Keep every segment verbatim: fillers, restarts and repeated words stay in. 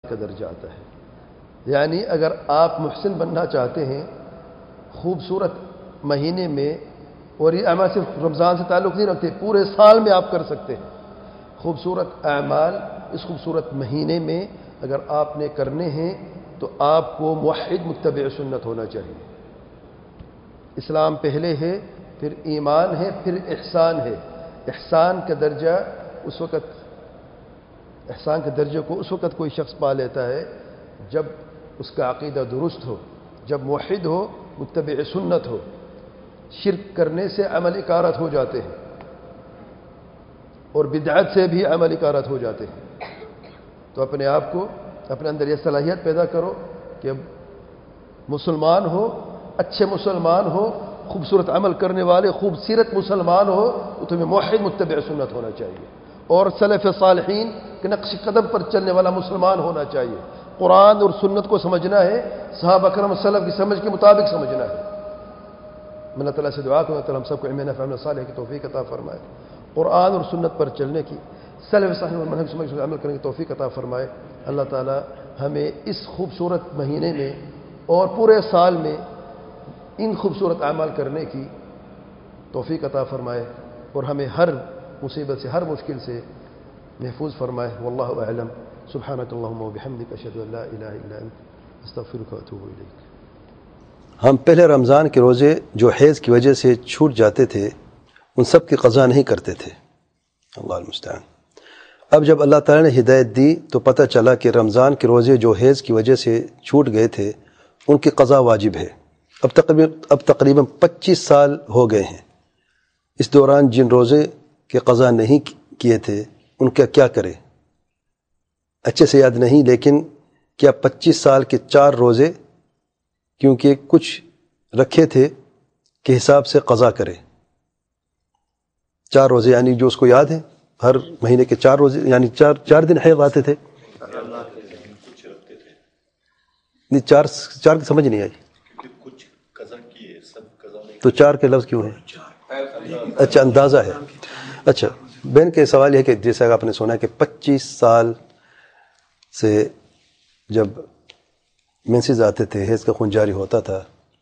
کا درجہ آتا ہے. یعنی اگر آپ محسن بننا چاہتے ہیں خوبصورت مہینے میں، اور یہ اعمال صرف رمضان سے تعلق نہیں رکھتے، پورے سال میں آپ کر سکتے ہیں خوبصورت اعمال. اس خوبصورت مہینے میں اگر آپ نے کرنے ہیں تو آپ کو موحد متبع سنت ہونا چاہیے. اسلام پہلے ہے، پھر ایمان ہے، پھر احسان ہے. احسان کا درجہ اس وقت احسان کے درجے کو اس وقت کوئی شخص پا لیتا ہے جب اس کا عقیدہ درست ہو، جب موحد ہو، متبع سنت ہو. شرک کرنے سے عمل اکارت ہو جاتے ہیں، اور بدعت سے بھی عمل اکارت ہو جاتے ہیں. تو اپنے آپ کو، اپنے اندر یہ صلاحیت پیدا کرو کہ مسلمان ہو، اچھے مسلمان ہو، خوبصورت عمل کرنے والے خوبصورت مسلمان ہو، تو تمہیں موحد متبع سنت ہونا چاہیے، اور سلف صالحین کے نقش قدم پر چلنے والا مسلمان ہونا چاہیے. قرآن اور سنت کو سمجھنا ہے، صحابہ کرام سلف کی سمجھ کے مطابق سمجھنا ہے. میں اللہ تعالیٰ سے دعا کروں کہ ہم سب کو علم نافع عمل صالح کی توفیق عطا فرمائے، قرآن اور سنت پر چلنے کی، سلف صالح اور منہج سمجھ کے عمل کرنے کی توفیق عطا فرمائے. اللہ تعالیٰ ہمیں اس خوبصورت مہینے میں اور پورے سال میں ان خوبصورت اعمال کرنے کی توفیق عطا فرمائے، اور ہمیں ہر مصیبت سے، ہر مشکل سے محفوظ فرمائے. واللہ اعلم. سبحانک اللہم وبحمدک، اشہد ان لا الہ الا انت، استغفرک واتوب الیک. ہم پہلے رمضان کے روزے جو حیض کی وجہ سے چھوٹ جاتے تھے ان سب کی قضا نہیں کرتے تھے. اللہ المستعان. اب جب اللہ تعالیٰ نے ہدایت دی تو پتہ چلا کہ رمضان کے روزے جو حیض کی وجہ سے چھوٹ گئے تھے ان کی قضا واجب ہے. اب تقریباً اب تقریباً پچیس سال ہو گئے ہیں. اس دوران جن روزے کے قضا نہیں کیے تھے ان کا کیا کرے؟ اچھے سے یاد نہیں، لیکن کیا پچیس سال کے چار روزے کیونکہ کچھ رکھے تھے کے حساب سے قضا کرے. چار روزے یعنی جو اس کو یاد ہے ہر مہینے کے چار روزے، یعنی چار چار دن حیض آتے تھے. نہیں، چار چار کی سمجھ نہیں آئی. تو چار کے لفظ کیوں ہیں؟ اچھا، اندازہ ہے. اچھا، بہن کے سوال یہ کہ جیسا کہ آپ نے سنا ہے کہ پچیس سال سے جب مینسز آتے تھے، حیض کا خون جاری ہوتا تھا،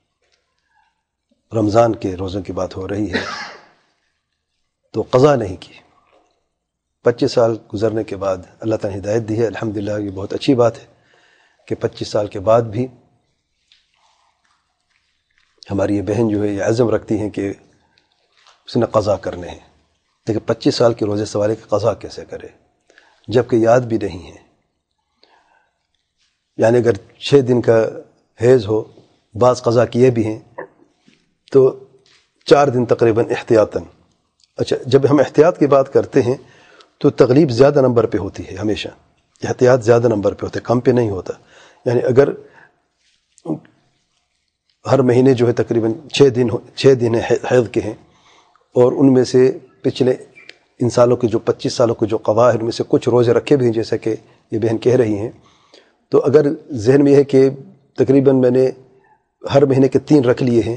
رمضان کے روزوں کی بات ہو رہی ہے، تو قضا نہیں کی. پچیس سال گزرنے کے بعد اللہ تعالیٰ نے ہدایت دی ہے. الحمدللہ یہ بہت اچھی بات ہے کہ پچیس سال کے بعد بھی ہماری یہ بہن جو ہے یہ عزم رکھتی ہیں کہ اس نے قضا کرنے ہیں. لیکن پچیس سال کے روزے سوال ہے کہ قضا کیسے کرے جبکہ یاد بھی نہیں ہے. یعنی اگر چھ دن کا حیض ہو، بعض قضا کیے بھی ہیں، تو چار دن تقریباً احتیاطاً. اچھا، جب ہم احتیاط کی بات کرتے ہیں تو تغلیب زیادہ نمبر پہ ہوتی ہے، ہمیشہ احتیاط زیادہ نمبر پہ ہوتا ہے، کم پہ نہیں ہوتا. یعنی اگر ہر مہینے جو ہے تقریباً چھ دن چھ دن حیض کے ہیں، اور ان میں سے پچھلے ان سالوں کے جو پچیس سالوں کے جو قضا ہے ان میں سے کچھ روزے رکھے بھی ہیں جیسا کہ یہ بہن کہہ رہی ہیں، تو اگر ذہن میں یہ ہے کہ تقریباً میں نے ہر مہینے کے تین رکھ لیے ہیں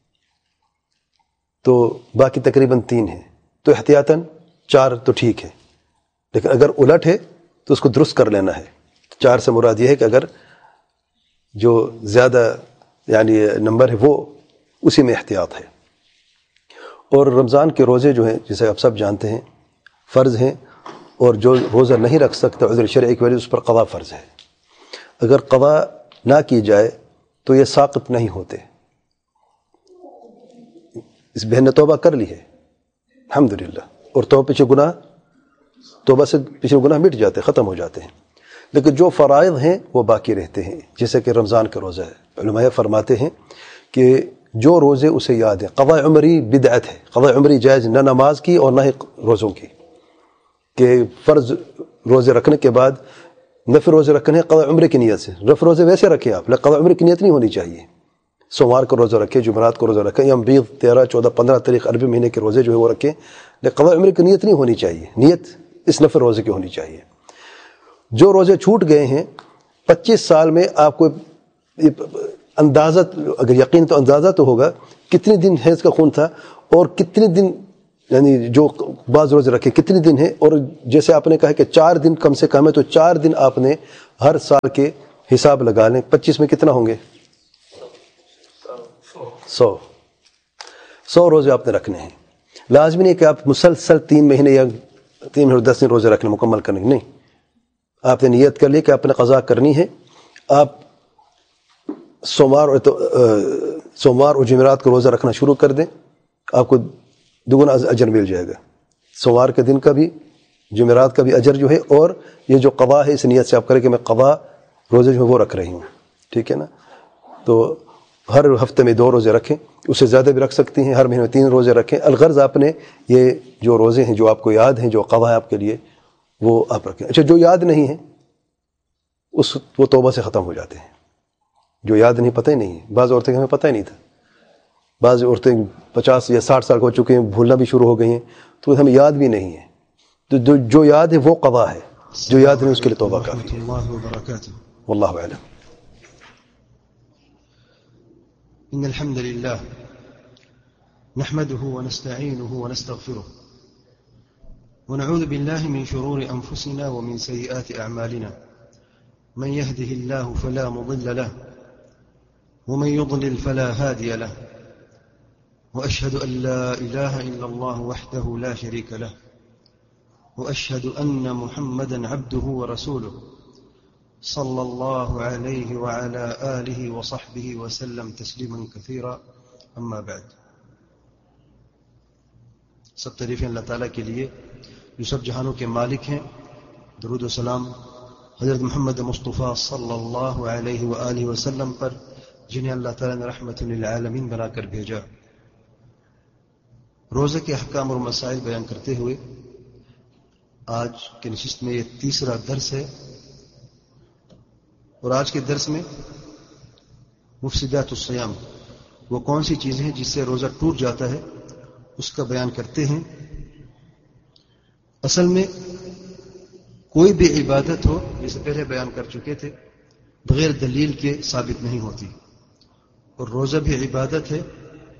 تو باقی تقریباً تین ہیں، تو احتیاطاً چار تو ٹھیک ہے. لیکن اگر الٹ ہے تو اس کو درست کر لینا ہے. چار سے مراد یہ ہے کہ اگر جو زیادہ یعنی نمبر ہے وہ اسی میں احتیاط ہے. اور رمضان کے روزے جو ہیں جسے آپ سب جانتے ہیں فرض ہیں، اور جو روزہ نہیں رکھ سکتا عذر شرعی کی وجہ سے اس پر قضا فرض ہے. اگر قضا نہ کی جائے تو یہ ساقط نہیں ہوتے. اس بہن نے توبہ کر لی ہے الحمدللہ، اور توبہ پیچھے گناہ توبہ سے پیچھے گناہ مٹ جاتے، ختم ہو جاتے ہیں. لیکن جو فرائض ہیں وہ باقی رہتے ہیں، جیسے کہ رمضان کا روزہ ہے. علماء فرماتے ہیں کہ جو روزے اسے یاد ہے، قضاء عمری بدعت ہے. قضاء عمری جائز نہ نماز کی اور نہ ہی روزوں کی، کہ فرض روزے رکھنے کے بعد نفل روزے رکھنے ہیں قضاء عمری کی نیت سے. نفل روزے ویسے رکھیں آپ، لیکن قضاء عمری کی نیت نہیں ہونی چاہیے. سوموار کو روزہ رکھیں، جمعرات کو روزہ رکھیں، یا بیس تیرہ چودہ پندرہ تاریخ عربی مہینے کے روزے جو ہے وہ رکھیں، لیکن قضاء عمری کی نیت نہیں ہونی چاہیے. نیت اس نفل روزے کی ہونی چاہیے. جو روزے چھوٹ گئے ہیں پچیس سال میں، آپ کو اندازہ، اگر یقین تو اندازہ تو ہوگا کتنے دن حیض کا خون تھا اور کتنے دن یعنی جو بعض روزے رکھے کتنے دن ہیں، اور جیسے آپ نے کہا کہ چار دن کم سے کم ہے، تو چار دن آپ نے ہر سال کے حساب لگا لیں، پچیس میں کتنا ہوں گے؟ سو سو روزے آپ نے رکھنے ہیں. لازمی نہیں کہ آپ مسلسل تین مہینے یا تین مہینے دس دن روزے رکھنے مکمل کرنے، نہیں. آپ نے نیت کر لی کہ آپ نے قضا کرنی ہے، آپ سوموار اور سوموار اور جمعرات کو روزہ رکھنا شروع کر دیں، آپ کو دگنا اجر مل جائے گا. سوموار کے دن کا بھی، جمعرات کا بھی اجر جو ہے، اور یہ جو قضا ہے اس نیت سے آپ کریں کہ میں قضا روزے جو ہے وہ رکھ رہی ہوں. ٹھیک ہے نا؟ تو ہر ہفتے میں دو روزے رکھیں، اس سے زیادہ بھی رکھ سکتی ہیں، ہر مہینے میں تین روزے رکھیں. الغرض آپ نے یہ جو روزے ہیں جو آپ کو یاد ہیں، جو قضا ہے آپ کے لیے، وہ آپ رکھیں. اچھا، جو یاد نہیں ہے اس وہ توبہ سے ختم ہو جاتے ہیں. جو یاد نہیں، پتہ ہی نہیں ہے. بعض عورتیں ہمیں پتہ ہی نہیں تھا، بعض عورتیں پچاس یا ساٹھ سال ہو چکے ہیں، بھولنا بھی شروع ہو گئی ہیں، تو ہمیں یاد بھی نہیں ہے. تو جو یاد ہے وہ قضا ہے، جو یاد نہیں اس کے لیے توبہ کافی ہے. واللہ اعلم. إن الحمد لله نحمده ونستعينه ونستغفره ونعوذ بالله من شرور أنفسنا ومن سيئات أعمالنا. من يهده الله فلا مضل له ومن يضلل فلا هادي له وأشهد أن لا إله إلا الله وحده لا شريك له وأشهد أن محمدا عبده ورسوله صلى الله عليه وعلى آله وصحبه وسلم تسليما كثيرا. أما بعد. سب تعریفیں اللہ تعالیٰ کے لیے جو سب جہانوں کے مالک ہیں. درود و سلام حضرت محمد مصطفیٰ صلی اللہ علیہ وآلہ وسلم پر، جنہیں اللہ تعالیٰ نے رحمت للعالمین بنا کر بھیجا. روزے کے احکام اور مسائل بیان کرتے ہوئے آج کے نشست میں یہ تیسرا درس ہے، اور آج کے درس میں مفسدات الصیام، وہ کون سی چیزیں ہیں جس سے روزہ ٹوٹ جاتا ہے، اس کا بیان کرتے ہیں. اصل میں کوئی بھی عبادت ہو، جسے پہلے بیان کر چکے تھے، بغیر دلیل کے ثابت نہیں ہوتی. اور روزہ بھی عبادت ہے.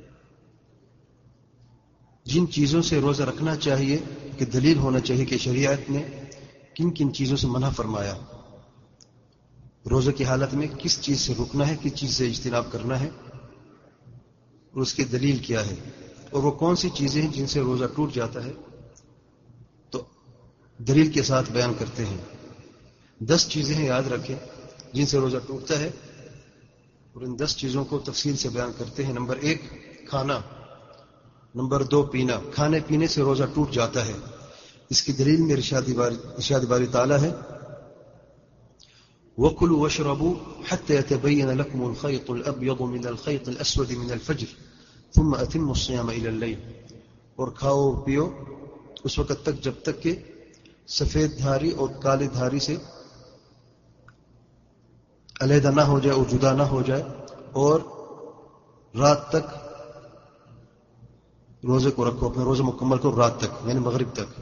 جن چیزوں سے روزہ رکھنا چاہیے کہ دلیل ہونا چاہیے کہ شریعت نے کن کن چیزوں سے منع فرمایا، روزے کی حالت میں کس چیز سے رکنا ہے، کس چیز سے اجتناب کرنا ہے، اور اس کی دلیل کیا ہے، اور وہ کون سی چیزیں ہیں جن سے روزہ ٹوٹ جاتا ہے. تو دلیل کے ساتھ بیان کرتے ہیں. دس چیزیں ہیں، یاد رکھیں، جن سے روزہ ٹوٹتا ہے، اور ان دس چیزوں کو تفصیل سے بیان کرتے ہیں. نمبر ایک، کھانا. نمبر دو، پینا. کھانے پینے سے روزہ ٹوٹ جاتا ہے. اس کی دلیل میں ارشاد باری ارشاد باری تعالیٰ ہے، وَكُلُوا وَاشْرَبُوا حَتَّى يَتَبَيَّنَ لَكُمُ الْخَيْطُ الْأَبْيَضُ مِنَ الْخَيْطِ الْأَسْوَدِ مِنَ الْفَجْرِ ثُمَّ أَتِمُّوا الصِّيَامَ إِلَى اللَّيْلِ. اور کھاؤ پیو اس وقت تک جب تک کہ سفید دھاری اور کالے دھاری سے علیحدہ نہ ہو جائے اور جدا نہ ہو جائے، اور رات تک روزے کو رکھو، اپنے روزے مکمل کرو رات تک، یعنی مغرب تک.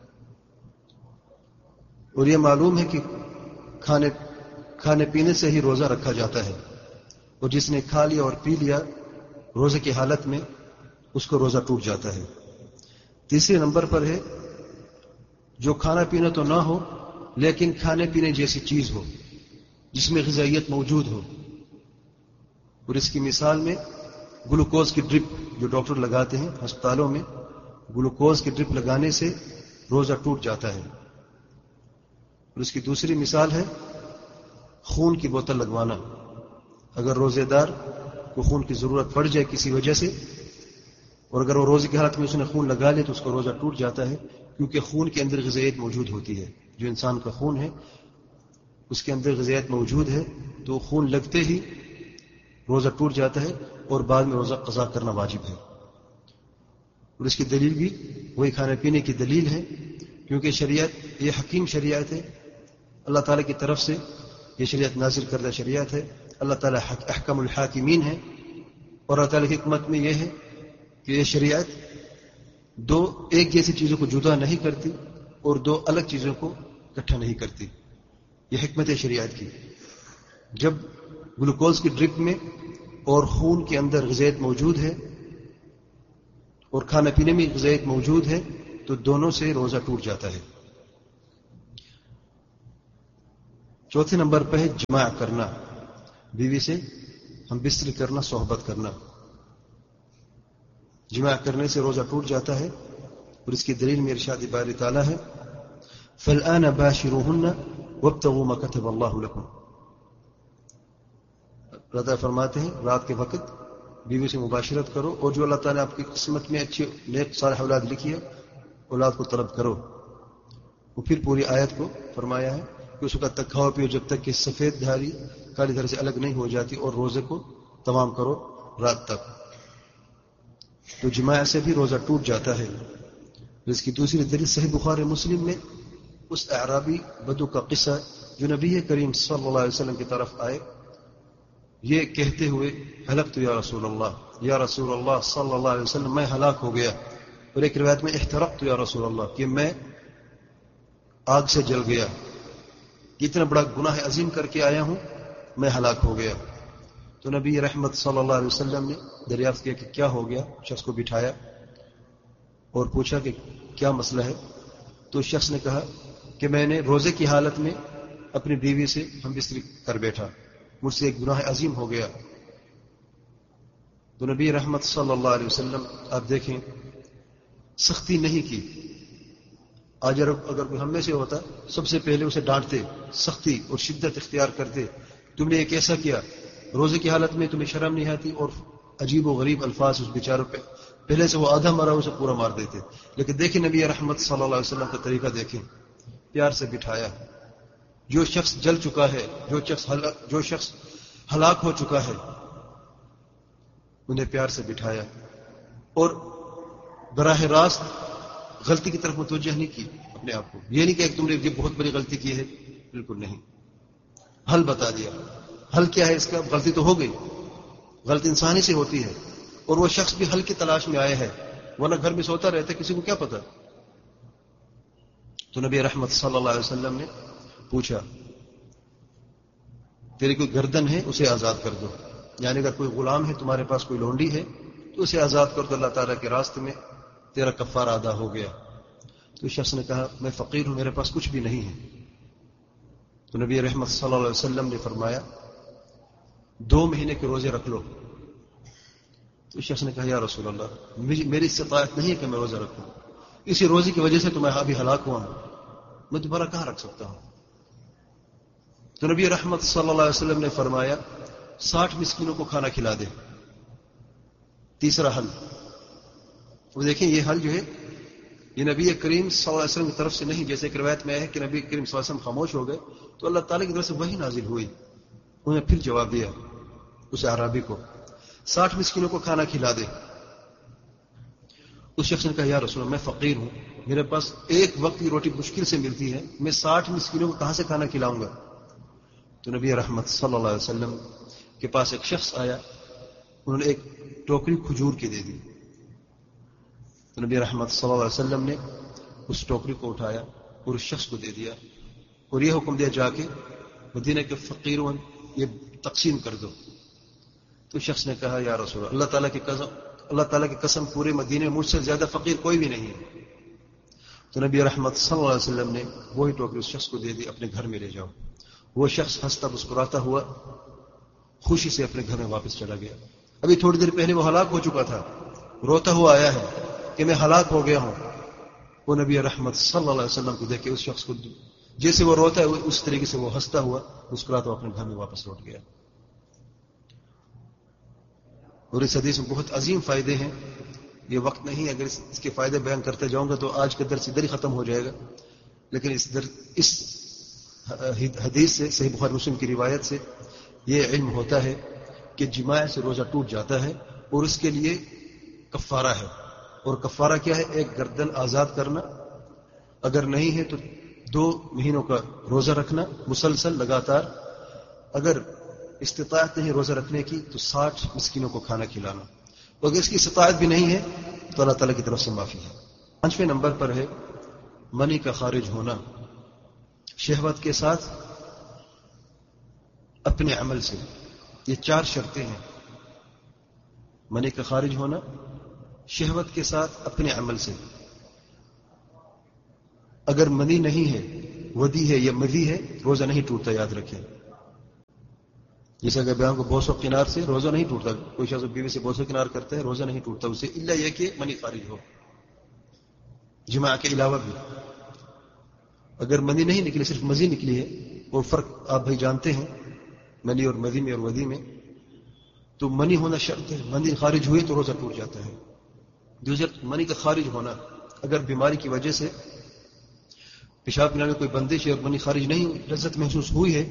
اور یہ معلوم ہے کہ کھانے کھانے پینے سے ہی روزہ رکھا جاتا ہے، اور جس نے کھا لیا اور پی لیا روزے کی حالت میں، اس کو روزہ ٹوٹ جاتا ہے. تیسرے نمبر پر ہے جو کھانا پینا تو نہ ہو لیکن کھانے پینے جیسی چیز ہو جس میں غذائیت موجود ہو. اور اس کی مثال میں گلوکوز کی ڈرپ جو ڈاکٹر لگاتے ہیں ہسپتالوں میں، گلوکوز کی ڈرپ لگانے سے روزہ ٹوٹ جاتا ہے. اور اس کی دوسری مثال ہے خون کی بوتل لگوانا. اگر روزے دار کو خون کی ضرورت پڑ جائے کسی وجہ سے، اور اگر وہ روزے کی حالت میں اس نے خون لگا لے تو اس کا روزہ ٹوٹ جاتا ہے، کیونکہ خون کے اندر غذائیت موجود ہوتی ہے. جو انسان کا خون ہے اس کے اندر غذائیت موجود ہے، تو خون لگتے ہی روزہ ٹوٹ جاتا ہے، اور بعد میں روزہ قضا کرنا واجب ہے. اور اس کی دلیل بھی وہی کھانے پینے کی دلیل ہے، کیونکہ شریعت یہ حکیم شریعت ہے، اللہ تعالیٰ کی طرف سے یہ شریعت نازل کردہ شریعت ہے. اللہ تعالیٰ احکم الحاکمین ہے، اور اللہ تعالیٰ کی حکمت میں یہ ہے کہ یہ شریعت دو ایک جیسی چیزوں کو جدا نہیں کرتی اور دو الگ چیزوں کو اکٹھا نہیں کرتی. یہ حکمت ہے شریعت کی. جب گلوکوز کی ڈرپ میں اور خون کے اندر غذائیت موجود ہے اور کھانا پینے میں غذائیت موجود ہے تو دونوں سے روزہ ٹوٹ جاتا ہے. چوتھے نمبر پہ ہے جماع کرنا، بیوی سے ہم بستری کرنا، صحبت کرنا. جماع کرنے سے روزہ ٹوٹ جاتا ہے اور اس کی دلیل میں ارشاد باری تعالیٰ ہے فَالْآنَ بَاشِرُوهُنَّ وَابْتَغُوا مَا كَتَبَ اللَّهُ لَكُمْ. اللہ تعالیٰ فرماتے ہیں رات کے وقت بیوی سے مباشرت کرو اور جو اللہ تعالیٰ نے آپ کی قسمت میں اچھی نیک صالح اولاد لکھی ہے اولاد کو طلب کرو. وہ پھر پوری آیت کو فرمایا ہے کہ اس وقت تک کھاؤ پیو جب تک کہ سفید دھاری کالی دھاری سے الگ نہیں ہو جاتی اور روزے کو تمام کرو رات تک. تو جماع سے بھی روزہ ٹوٹ جاتا ہے. اس کی دوسری دلیل صحیح بخاری مسلم میں اس اعرابی بدو کا قصہ جو نبی کریم صلی اللہ علیہ وسلم کی طرف آئے یہ کہتے ہوئے ہلکت یا رسول اللہ یا رسول اللہ صلی اللہ علیہ وسلم میں ہلاک ہو گیا. اور ایک روایت میں احترقت یا رسول اللہ کہ میں آگ سے جل گیا، اتنا بڑا گناہ عظیم کر کے آیا ہوں، میں ہلاک ہو گیا. تو نبی رحمت صلی اللہ علیہ وسلم نے دریافت کیا کہ کیا ہو گیا. شخص کو بٹھایا اور پوچھا کہ کیا مسئلہ ہے. تو شخص نے کہا کہ میں نے روزے کی حالت میں اپنی بیوی سے ہم بستری کر بیٹھا، مجھ سے ایک گناہ عظیم ہو گیا. تو نبی رحمت صلی اللہ علیہ وسلم آپ دیکھیں سختی نہیں کی. آج اگر کوئی ہم میں سے ہوتا سب سے پہلے اسے ڈانٹتے، سختی اور شدت اختیار کرتے. تم نے یہ کیسا کیا، روزے کی حالت میں تمہیں شرم نہیں آتی، اور عجیب و غریب الفاظ اس بیچاروں پہ پہلے سے وہ آدھا مرا اسے پورا مار دیتے. لیکن دیکھیں نبی رحمت صلی اللہ علیہ وسلم کا طریقہ دیکھیں، پیار سے بٹھایا. جو شخص جل چکا ہے، جو شخص جو شخص ہلاک ہو چکا ہے انہیں پیار سے بٹھایا اور براہ راست غلطی کی طرف متوجہ نہیں کی اپنے آپ کو. یہ نہیں کہ تم نے یہ بہت بڑی غلطی کی ہے، بالکل نہیں. حل بتا دیا. حل کیا ہے اس کا؟ غلطی تو ہو گئی، غلطی انسانی سے ہوتی ہے اور وہ شخص بھی حل کی تلاش میں آیا ہے، ورنہ گھر میں سوتا رہتا کسی کو کیا پتا. تو نبی رحمت صلی اللہ علیہ وسلم نے پوچھا تیری کوئی گردن ہے اسے آزاد کر دو، یعنی اگر کوئی غلام ہے تمہارے پاس کوئی لونڈی ہے تو اسے آزاد کر دو، اللہ تعالیٰ کے راستے میں تیرا کفارہ ادا ہو گیا. تو شخص نے کہا میں فقیر ہوں، میرے پاس کچھ بھی نہیں ہے. تو نبی رحمت صلی اللہ علیہ وسلم نے فرمایا دو مہینے کے روزے رکھ لو. تو شخص نے کہا یا رسول اللہ میری استطاعت نہیں ہے کہ میں روزہ رکھوں، اسی روزے کی وجہ سے تو میں ابھی ہلاک ہوا ہوں، میں دوبارہ کہاں رکھ سکتا ہوں. تو نبی رحمت صلی اللہ علیہ وسلم نے فرمایا ساٹھ مسکینوں کو کھانا کھلا دے. تیسرا حل. وہ دیکھیں یہ حل جو ہے یہ نبی کریم صلی اللہ علیہ وسلم کی طرف سے نہیں، جیسے کہ روایت میں ہے کہ نبی کریم صلی اللہ علیہ وسلم خاموش ہو گئے تو اللہ تعالیٰ کی طرف سے وحی نازل ہوئی. انہوں نے پھر جواب دیا اس اعرابی کو ساٹھ مسکینوں کو کھانا کھلا دے. اس شخص نے کہا یا رسول اللہ میں فقیر ہوں، میرے پاس ایک وقت کی روٹی مشکل سے ملتی ہے، میں ساٹھ مسکینوں کو کہاں سے کھانا کھلاؤں گا. تو نبی رحمت صلی اللہ علیہ وسلم کے پاس ایک شخص آیا، انہوں نے ایک ٹوکری کھجور کی دے دی. تو نبی رحمت صلی اللہ علیہ وسلم نے اس ٹوکری کو اٹھایا اور اس شخص کو دے دیا اور یہ حکم دیا جا کے مدینہ کے فقیروں یہ تقسیم کر دو. تو شخص نے کہا یا رسول اللہ اللہ تعالیٰ کی قسم اللہ تعالیٰ کی قسم پورے مدینے میں مجھ سے زیادہ فقیر کوئی بھی نہیں ہے. تو نبی رحمت صلی اللہ علیہ وسلم نے وہی ٹوکری اس شخص کو دے دی، اپنے گھر میں لے جاؤ. وہ شخص ہنستا مسکراتا ہوا خوشی سے اپنے گھر میں واپس چلا گیا. ابھی تھوڑی دیر پہلے وہ ہلاک ہو چکا تھا، روتا ہوا آیا ہے کہ میں ہلاک ہو گیا ہوں. وہ نبی رحمت صلی اللہ علیہ وسلم کو دیکھ کے اس شخص کو جیسے وہ روتا ہے اس طریقے سے وہ ہنستا ہوا مسکراتا ہوا اپنے گھر میں واپس لوٹ گیا. اور اس حدیث میں بہت عظیم فائدے ہیں. یہ وقت نہیں، اگر اس کے فائدے بیان کرتے جاؤں گا تو آج کا درس ادھر ہی ختم ہو جائے گا. لیکن اس در اس حدیث سے صحیح بخاری مسلم کی روایت سے یہ علم ہوتا ہے کہ جماع سے روزہ ٹوٹ جاتا ہے اور اس کے لیے کفارہ ہے. اور کفارہ کیا ہے؟ ایک گردن آزاد کرنا، اگر نہیں ہے تو دو مہینوں کا روزہ رکھنا مسلسل لگاتار، اگر استطاعت نہیں روزہ رکھنے کی تو ساٹھ مسکینوں کو کھانا کھلانا. اگر اس کی استطاعت بھی نہیں ہے تو اللہ تعالیٰ کی طرف سے معافی ہے. پانچویں نمبر پر ہے منی کا خارج ہونا شہوت کے ساتھ اپنے عمل سے. یہ چار شرطیں ہیں: منی کا خارج ہونا، شہوت کے ساتھ اپنے عمل سے. اگر منی نہیں ہے، ودی ہے یا مدی ہے، روزہ نہیں ٹوٹتا، یاد رکھیں. جیسے اگر بیان کو بوس و کنار سے روزہ نہیں ٹوٹتا، کوئی شخص بیوی سے بوس و کنار کرتا ہے روزہ نہیں ٹوٹتا اسے، الا یہ کہ منی خارج ہو، جماع کے علاوہ بھی. اگر منی نہیں نکلی، صرف مزی نکلی ہے، وہ فرق آپ بھائی جانتے ہیں منی اور مدی میں اور ودی میں، تو منی ہونا شرط ہے. منی خارج ہوئی تو روزہ ٹوٹ جاتا ہے. دوسرا منی کا خارج ہونا، اگر بیماری کی وجہ سے پیشاب پینے میں کوئی بندش ہے اور منی خارج نہیں ہوئی، لذت محسوس ہوئی ہے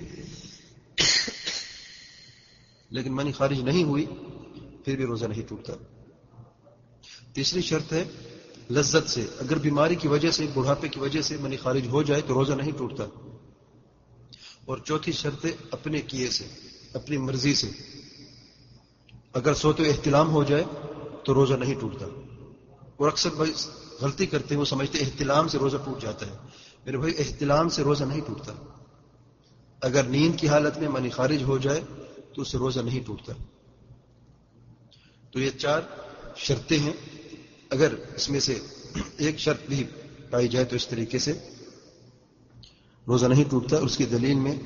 لیکن منی خارج نہیں ہوئی، پھر بھی روزہ نہیں ٹوٹتا. تیسری شرط ہے لذت سے، اگر بیماری کی وجہ سے، بڑھاپے کی وجہ سے منی خارج ہو جائے تو روزہ نہیں ٹوٹتا. اور چوتھی شرط ہے اپنے کیے سے، اپنی مرضی سے. اگر سوتے احتلام ہو جائے تو روزہ نہیں ٹوٹتا. اور اکثر بھائی غلطی کرتے ہیں، وہ سمجھتے احتلام سے روزہ ٹوٹ جاتا ہے. میرے بھائی احتلام سے روزہ نہیں ٹوٹتا. اگر نیند کی حالت میں منی خارج ہو جائے تو اس سے روزہ نہیں ٹوٹتا. تو یہ چار شرطیں ہیں. اگر اس میں سے ایک شرط بھی پائی جائے تو اس طریقے سے روزہ نہیں ٹوٹتا. اس کی دلیل میں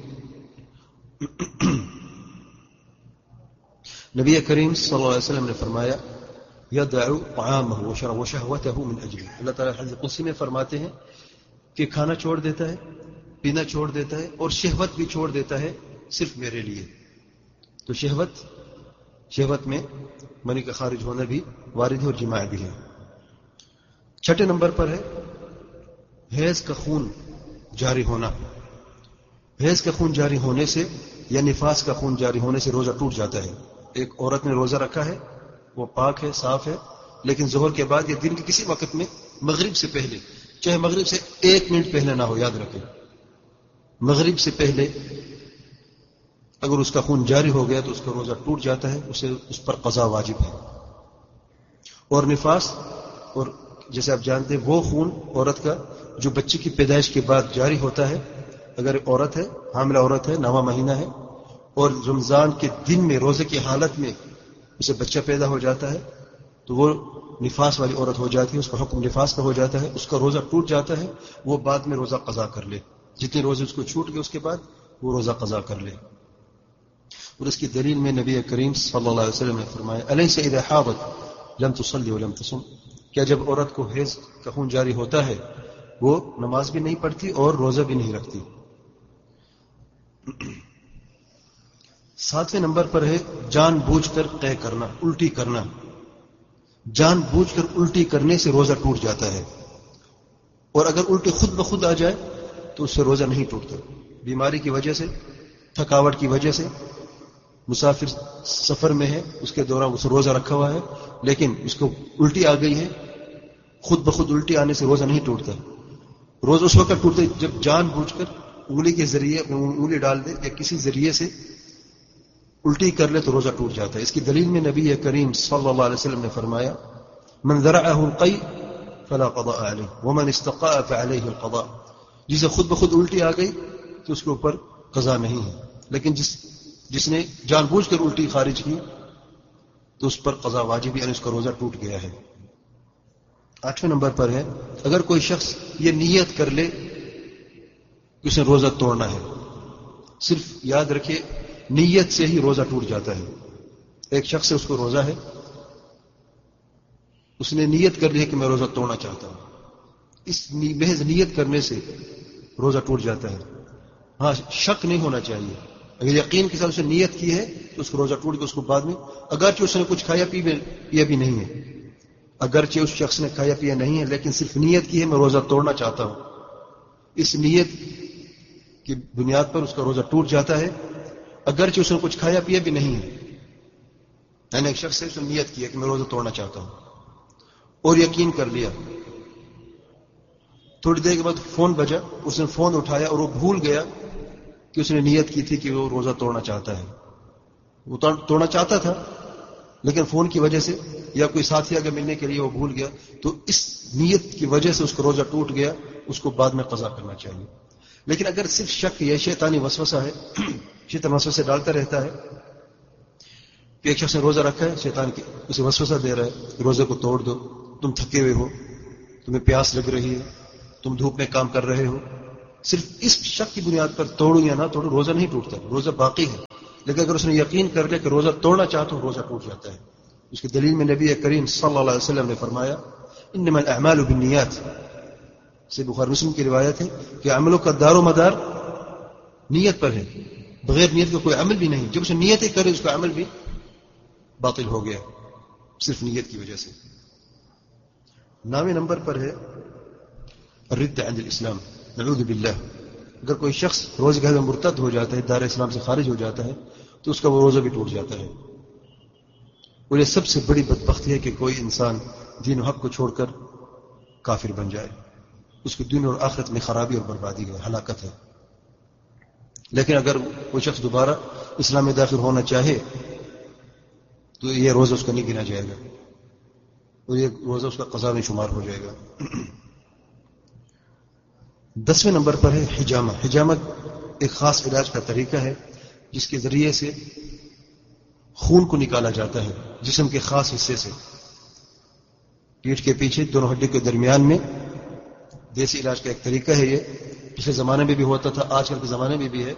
نبی کریم صلی اللہ علیہ وسلم نے فرمایا یدع طعامه وشهوته من اجلی. اللہ تعالیٰ حدیث قدسی میں فرماتے ہیں کہ کھانا چھوڑ دیتا ہے، پینا چھوڑ دیتا ہے، اور شہوت بھی چھوڑ دیتا ہے صرف میرے لیے. تو شہوت شہوت میں منی کا خارج ہونا بھی وارد ہے اور جماع بھی ہے. چھٹے نمبر پر ہے حیض کا خون جاری ہونا. حیض کا خون جاری ہونے سے یا نفاس کا خون جاری ہونے سے روزہ ٹوٹ جاتا ہے. ایک عورت نے روزہ رکھا ہے، وہ پاک ہے، صاف ہے، لیکن ظہر کے بعد یا دن کے کسی وقت میں، مغرب سے پہلے، چاہے مغرب سے ایک منٹ پہلے نہ ہو، یاد رکھیں مغرب سے پہلے اگر اس کا خون جاری ہو گیا تو اس کا روزہ ٹوٹ جاتا ہے، اسے اس پر قضا واجب ہے. اور نفاس، اور جیسے آپ جانتے ہیں وہ خون عورت کا جو بچے کی پیدائش کے بعد جاری ہوتا ہے. اگر عورت ہے، حاملہ عورت ہے، نواں مہینہ ہے، اور رمضان کے دن میں روزے کی حالت میں اسے بچہ پیدا ہو جاتا ہے تو وہ نفاس والی عورت ہو جاتی ہے، اس کا حکم نفاس کا ہو جاتا ہے، اس کا روزہ ٹوٹ جاتا ہے. وہ بعد میں روزہ قضا کر لے، جتنے روزے اس کو چھوٹ گئے اس کے بعد وہ روزہ قضا کر لے. اور اس کی دلیل میں نبی کریم صلی اللہ علیہ وسلم نے فرمایا الیس اذا حاضت لم تصلی ولم تصم. کیا جب عورت کو حیض کا خون جاری ہوتا ہے وہ نماز بھی نہیں پڑھتی اور روزہ بھی نہیں رکھتی. ساتویں نمبر پر ہے جان بوجھ کر قے کرنا، الٹی کرنا. جان بوجھ کر الٹی کرنے سے روزہ ٹوٹ جاتا ہے، اور اگر الٹی خود بخود آ جائے تو اس سے روزہ نہیں ٹوٹتا. بیماری کی وجہ سے، تھکاوٹ کی وجہ سے، مسافر سفر میں ہے، اس کے دوران اس روزہ رکھا ہوا ہے لیکن اس کو الٹی آ گئی ہے، خود بخود الٹی آنے سے روزہ نہیں ٹوٹتا. روزہ اس وقت ٹوٹتا ہے جب جان بوجھ کر انگلی کے ذریعے انگلی ڈال دے یا کسی ذریعے سے الٹی کر لے تو روزہ ٹوٹ جاتا ہے. اس کی دلیل میں نبی کریم صلی اللہ علیہ وسلم نے فرمایا من ذرعه القی فلا قضاء علیہ ومن استقاء فعلیہ القضاء. جسے خود بخود الٹی آ گئی تو اس کے اوپر قضا نہیں ہے، لیکن جس جس نے جان بوجھ کر الٹی خارج کی تو اس پر قضا واجب ہے، یعنی اس کا روزہ ٹوٹ گیا ہے. آٹھویں نمبر پر ہے اگر کوئی شخص یہ نیت کر لے کہ اس نے روزہ توڑنا ہے، صرف یاد رکھیے نیت سے ہی روزہ ٹوٹ جاتا ہے. ایک شخص سے اس کو روزہ ہے، اس نے نیت کر لی ہے کہ میں روزہ توڑنا چاہتا ہوں، اس محض نیت کرنے سے روزہ ٹوٹ جاتا ہے. ہاں شک نہیں ہونا چاہیے، اگر یقین کے ساتھ اسے نیت کی ہے تو اس کو روزہ ٹوٹ گیا. اس کو بعد میں اگرچہ اس نے کچھ کھایا پیا بھی نہیں ہے، اگرچہ اس شخص نے کھایا پیا نہیں ہے لیکن صرف نیت کی ہے میں روزہ توڑنا چاہتا ہوں، اس نیت کی بنیاد پر اس کا روزہ ٹوٹ جاتا ہے اگرچہ اس نے کچھ کھایا پیا بھی نہیں ہے. یعنی ایک شخص سے اس نے نیت کی ہے کہ میں روزہ توڑنا چاہتا ہوں اور یقین کر لیا، تھوڑی دیر کے بعد فون بجا، اس نے فون اٹھایا اور وہ بھول گیا کہ اس نے نیت کی تھی کہ وہ روزہ توڑنا چاہتا ہے. وہ توڑنا چاہتا تھا لیکن فون کی وجہ سے یا کوئی ساتھی اگر ملنے کے لیے وہ بھول گیا تو اس نیت کی وجہ سے اس کا روزہ ٹوٹ گیا، اس کو بعد میں قضا کرنا چاہیے. لیکن اگر صرف شک یا شیطانی وسوسہ ہے، شیطان وسوسے ڈالتا رہتا ہے کہ ایک شخص نے روزہ رکھا ہے، شیطان کی اسے وسوسہ دے رہا ہے روزے کو توڑ دو، تم تھکے ہوئے ہو، تمہیں پیاس لگ رہی ہے، تم دھوپ میں کام کر رہے ہو، صرف اس شک کی بنیاد پر توڑو یا نہ توڑو روزہ نہیں ٹوٹتا، روزہ باقی ہے. لیکن اگر اس نے یقین کر لیا کہ روزہ توڑنا چاہتا ہوں روزہ ٹوٹ جاتا ہے. اس کی دلیل میں نبی کریم صلی اللہ علیہ وسلم نے فرمایا انما الاعمال بالنیات، سے بخاری مسلم کی روایت ہے کہ عملوں کا دار و مدار نیت پر ہے، بغیر نیت کا کوئی عمل بھی نہیں. جب اسے نیت ہی کرے اس کا عمل بھی باطل ہو گیا صرف نیت کی وجہ سے. ناویں نمبر پر ہے الرد عن الاسلام، نعوذ باللہ. اگر کوئی شخص روزے کے حد میں مرتد ہو جاتا ہے، دار اسلام سے خارج ہو جاتا ہے، تو اس کا وہ روزہ بھی ٹوٹ جاتا ہے. اور یہ سب سے بڑی بدبختی ہے کہ کوئی انسان دین و حق کو چھوڑ کر کافر بن جائے. اس کی دنیا اور آخرت میں خرابی اور بربادی ہے، ہلاکت ہے. لیکن اگر کوئی شخص دوبارہ اسلام میں داخل ہونا چاہے تو یہ روزہ اس کا نہیں گنا جائے گا، اور یہ روزہ اس کا قضا میں شمار ہو جائے گا. دسویں نمبر پر ہے حجامہ. حجامہ ایک خاص علاج کا طریقہ ہے جس کے ذریعے سے خون کو نکالا جاتا ہے جسم کے خاص حصے سے، پیٹھ کے پیچھے دونوں ہڈی کے درمیان میں. دیسی علاج کا ایک طریقہ ہے یہ، پچھلے زمانے میں بھی ہوتا تھا، آج کل کے زمانے میں بھی ہے.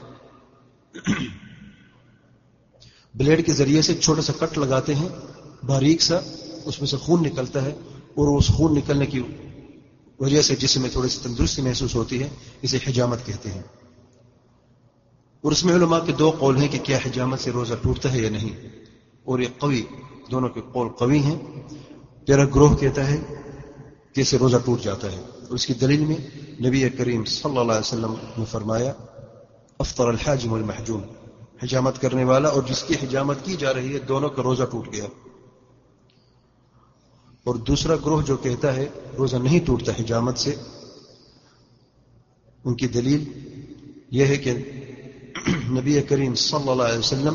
بلیڈ کے ذریعے سے چھوٹا سا کٹ لگاتے ہیں باریک سا، اس میں سے خون نکلتا ہے، اور اس خون نکلنے کی وجہ سے جسم میں تھوڑی سی تندرستی محسوس ہوتی ہے. اسے حجامت کہتے ہیں. اور اس میں علماء کے دو قول ہیں کہ کیا حجامت سے روزہ ٹوٹتا ہے یا نہیں، اور یہ قوی، دونوں کے قول قوی ہیں. تیرا گروہ کہتا ہے کہ اسے روزہ ٹوٹ جاتا ہے، اور اس کی دلیل میں نبی کریم صلی اللہ علیہ وسلم نے فرمایا افطر الحاجم والمحجوم، حجامت کرنے والا اور جس کی حجامت کی جا رہی ہے دونوں کا روزہ ٹوٹ گیا. اور دوسرا گروہ جو کہتا ہے روزہ نہیں ٹوٹتا حجامت سے، ان کی دلیل یہ ہے کہ نبی کریم صلی اللہ علیہ وسلم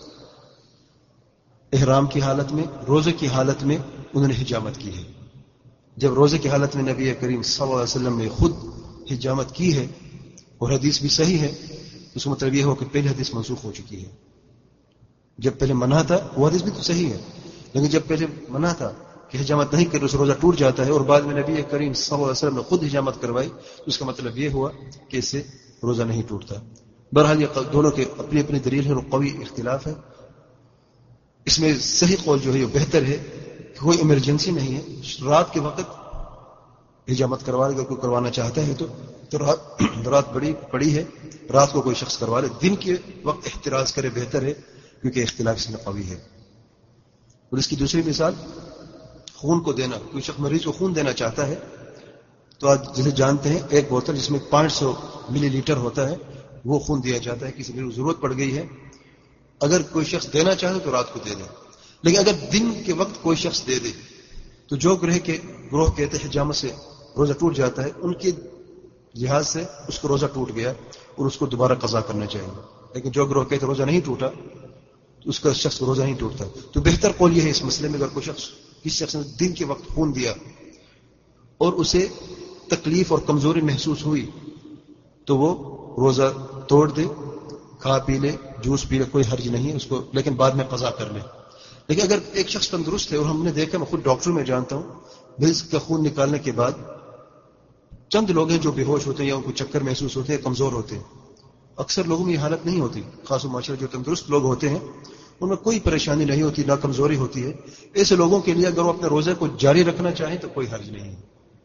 احرام کی حالت میں، روزے کی حالت میں انہوں نے حجامت کی ہے. جب روزے کی حالت میں نبی کریم صلی اللہ علیہ وسلم نے خود حجامت کی ہے اور حدیث بھی صحیح ہے، اس کا مطلب یہ ہو کہ پہلی حدیث منسوخ ہو چکی ہے. جب پہلے منع تھا وہ حدیث بھی تو صحیح ہے، لیکن جب پہلے منع تھا کہ حجامت نہیں کرے اس روزہ ٹوٹ جاتا ہے، اور بعد میں نبی کریم صلی اللہ علیہ وسلم نے خود حجامت کروائی، تو اس کا مطلب یہ ہوا کہ اس سے روزہ نہیں ٹوٹتا. بہرحال یہ دونوں کے اپنی اپنی دلیل ہے اور قوی اختلاف ہے. اس میں صحیح قول جو ہے یہ بہتر ہے کہ کوئی ایمرجنسی نہیں ہے، رات کے وقت حجامت کروا لے، اگر کوئی کروانا چاہتا ہے تو تو رات رات بڑی پڑی ہے، رات کو کوئی شخص کروا لے، دن کے وقت احتراز کرے بہتر ہے، کیونکہ اختلاف اس میں قوی ہے. اور اس کی دوسری مثال خون کو دینا. کوئی شخص مریض کو خون دینا چاہتا ہے تو آج جسے جانتے ہیں ایک بوتل جس میں پانچ سو ملی لیٹر ہوتا ہے وہ خون دیا جاتا ہے. کسی کو ضرورت پڑ گئی ہے، اگر کوئی شخص دینا چاہے تو رات کو دے دے. لیکن اگر دن کے وقت کوئی شخص دے دے تو جو گروہ کے گروہ کہتے ہیں حجامت سے روزہ ٹوٹ جاتا ہے، ان کے لحاظ سے اس کو روزہ ٹوٹ گیا اور اس کو دوبارہ قضا کرنا چاہیے. لیکن جو گروہ کہتے روزہ نہیں ٹوٹا تو اس کا شخص روزہ نہیں ٹوٹتا. تو بہتر قول یہ ہے اس مسئلے میں، اگر کوئی شخص کسی شخص نے دن کے وقت خون دیا اور اسے تکلیف اور کمزوری محسوس ہوئی تو وہ روزہ توڑ دے، کھا پی لے، جوس پی لے، کوئی حرج نہیں ہے اس کو، لیکن بعد میں قضا کر لے. لیکن اگر ایک شخص تندرست ہے، اور ہم نے دیکھا، میں خود ڈاکٹر میں جانتا ہوں، مریض کا خون نکالنے کے بعد چند لوگ ہیں جو بے ہوش ہوتے ہیں یا ان کو چکر محسوس ہوتے ہیں، کمزور ہوتے ہیں. اکثر لوگوں میں یہ حالت نہیں ہوتی، خاص معاشرے جو تندرست لوگ ہوتے ہیں ان میں کوئی پریشانی نہیں ہوتی، نہ کمزوری ہوتی ہے. ایسے لوگوں کے لیے اگر وہ اپنے روزے کو جاری رکھنا چاہیں تو کوئی حرج نہیں ہے.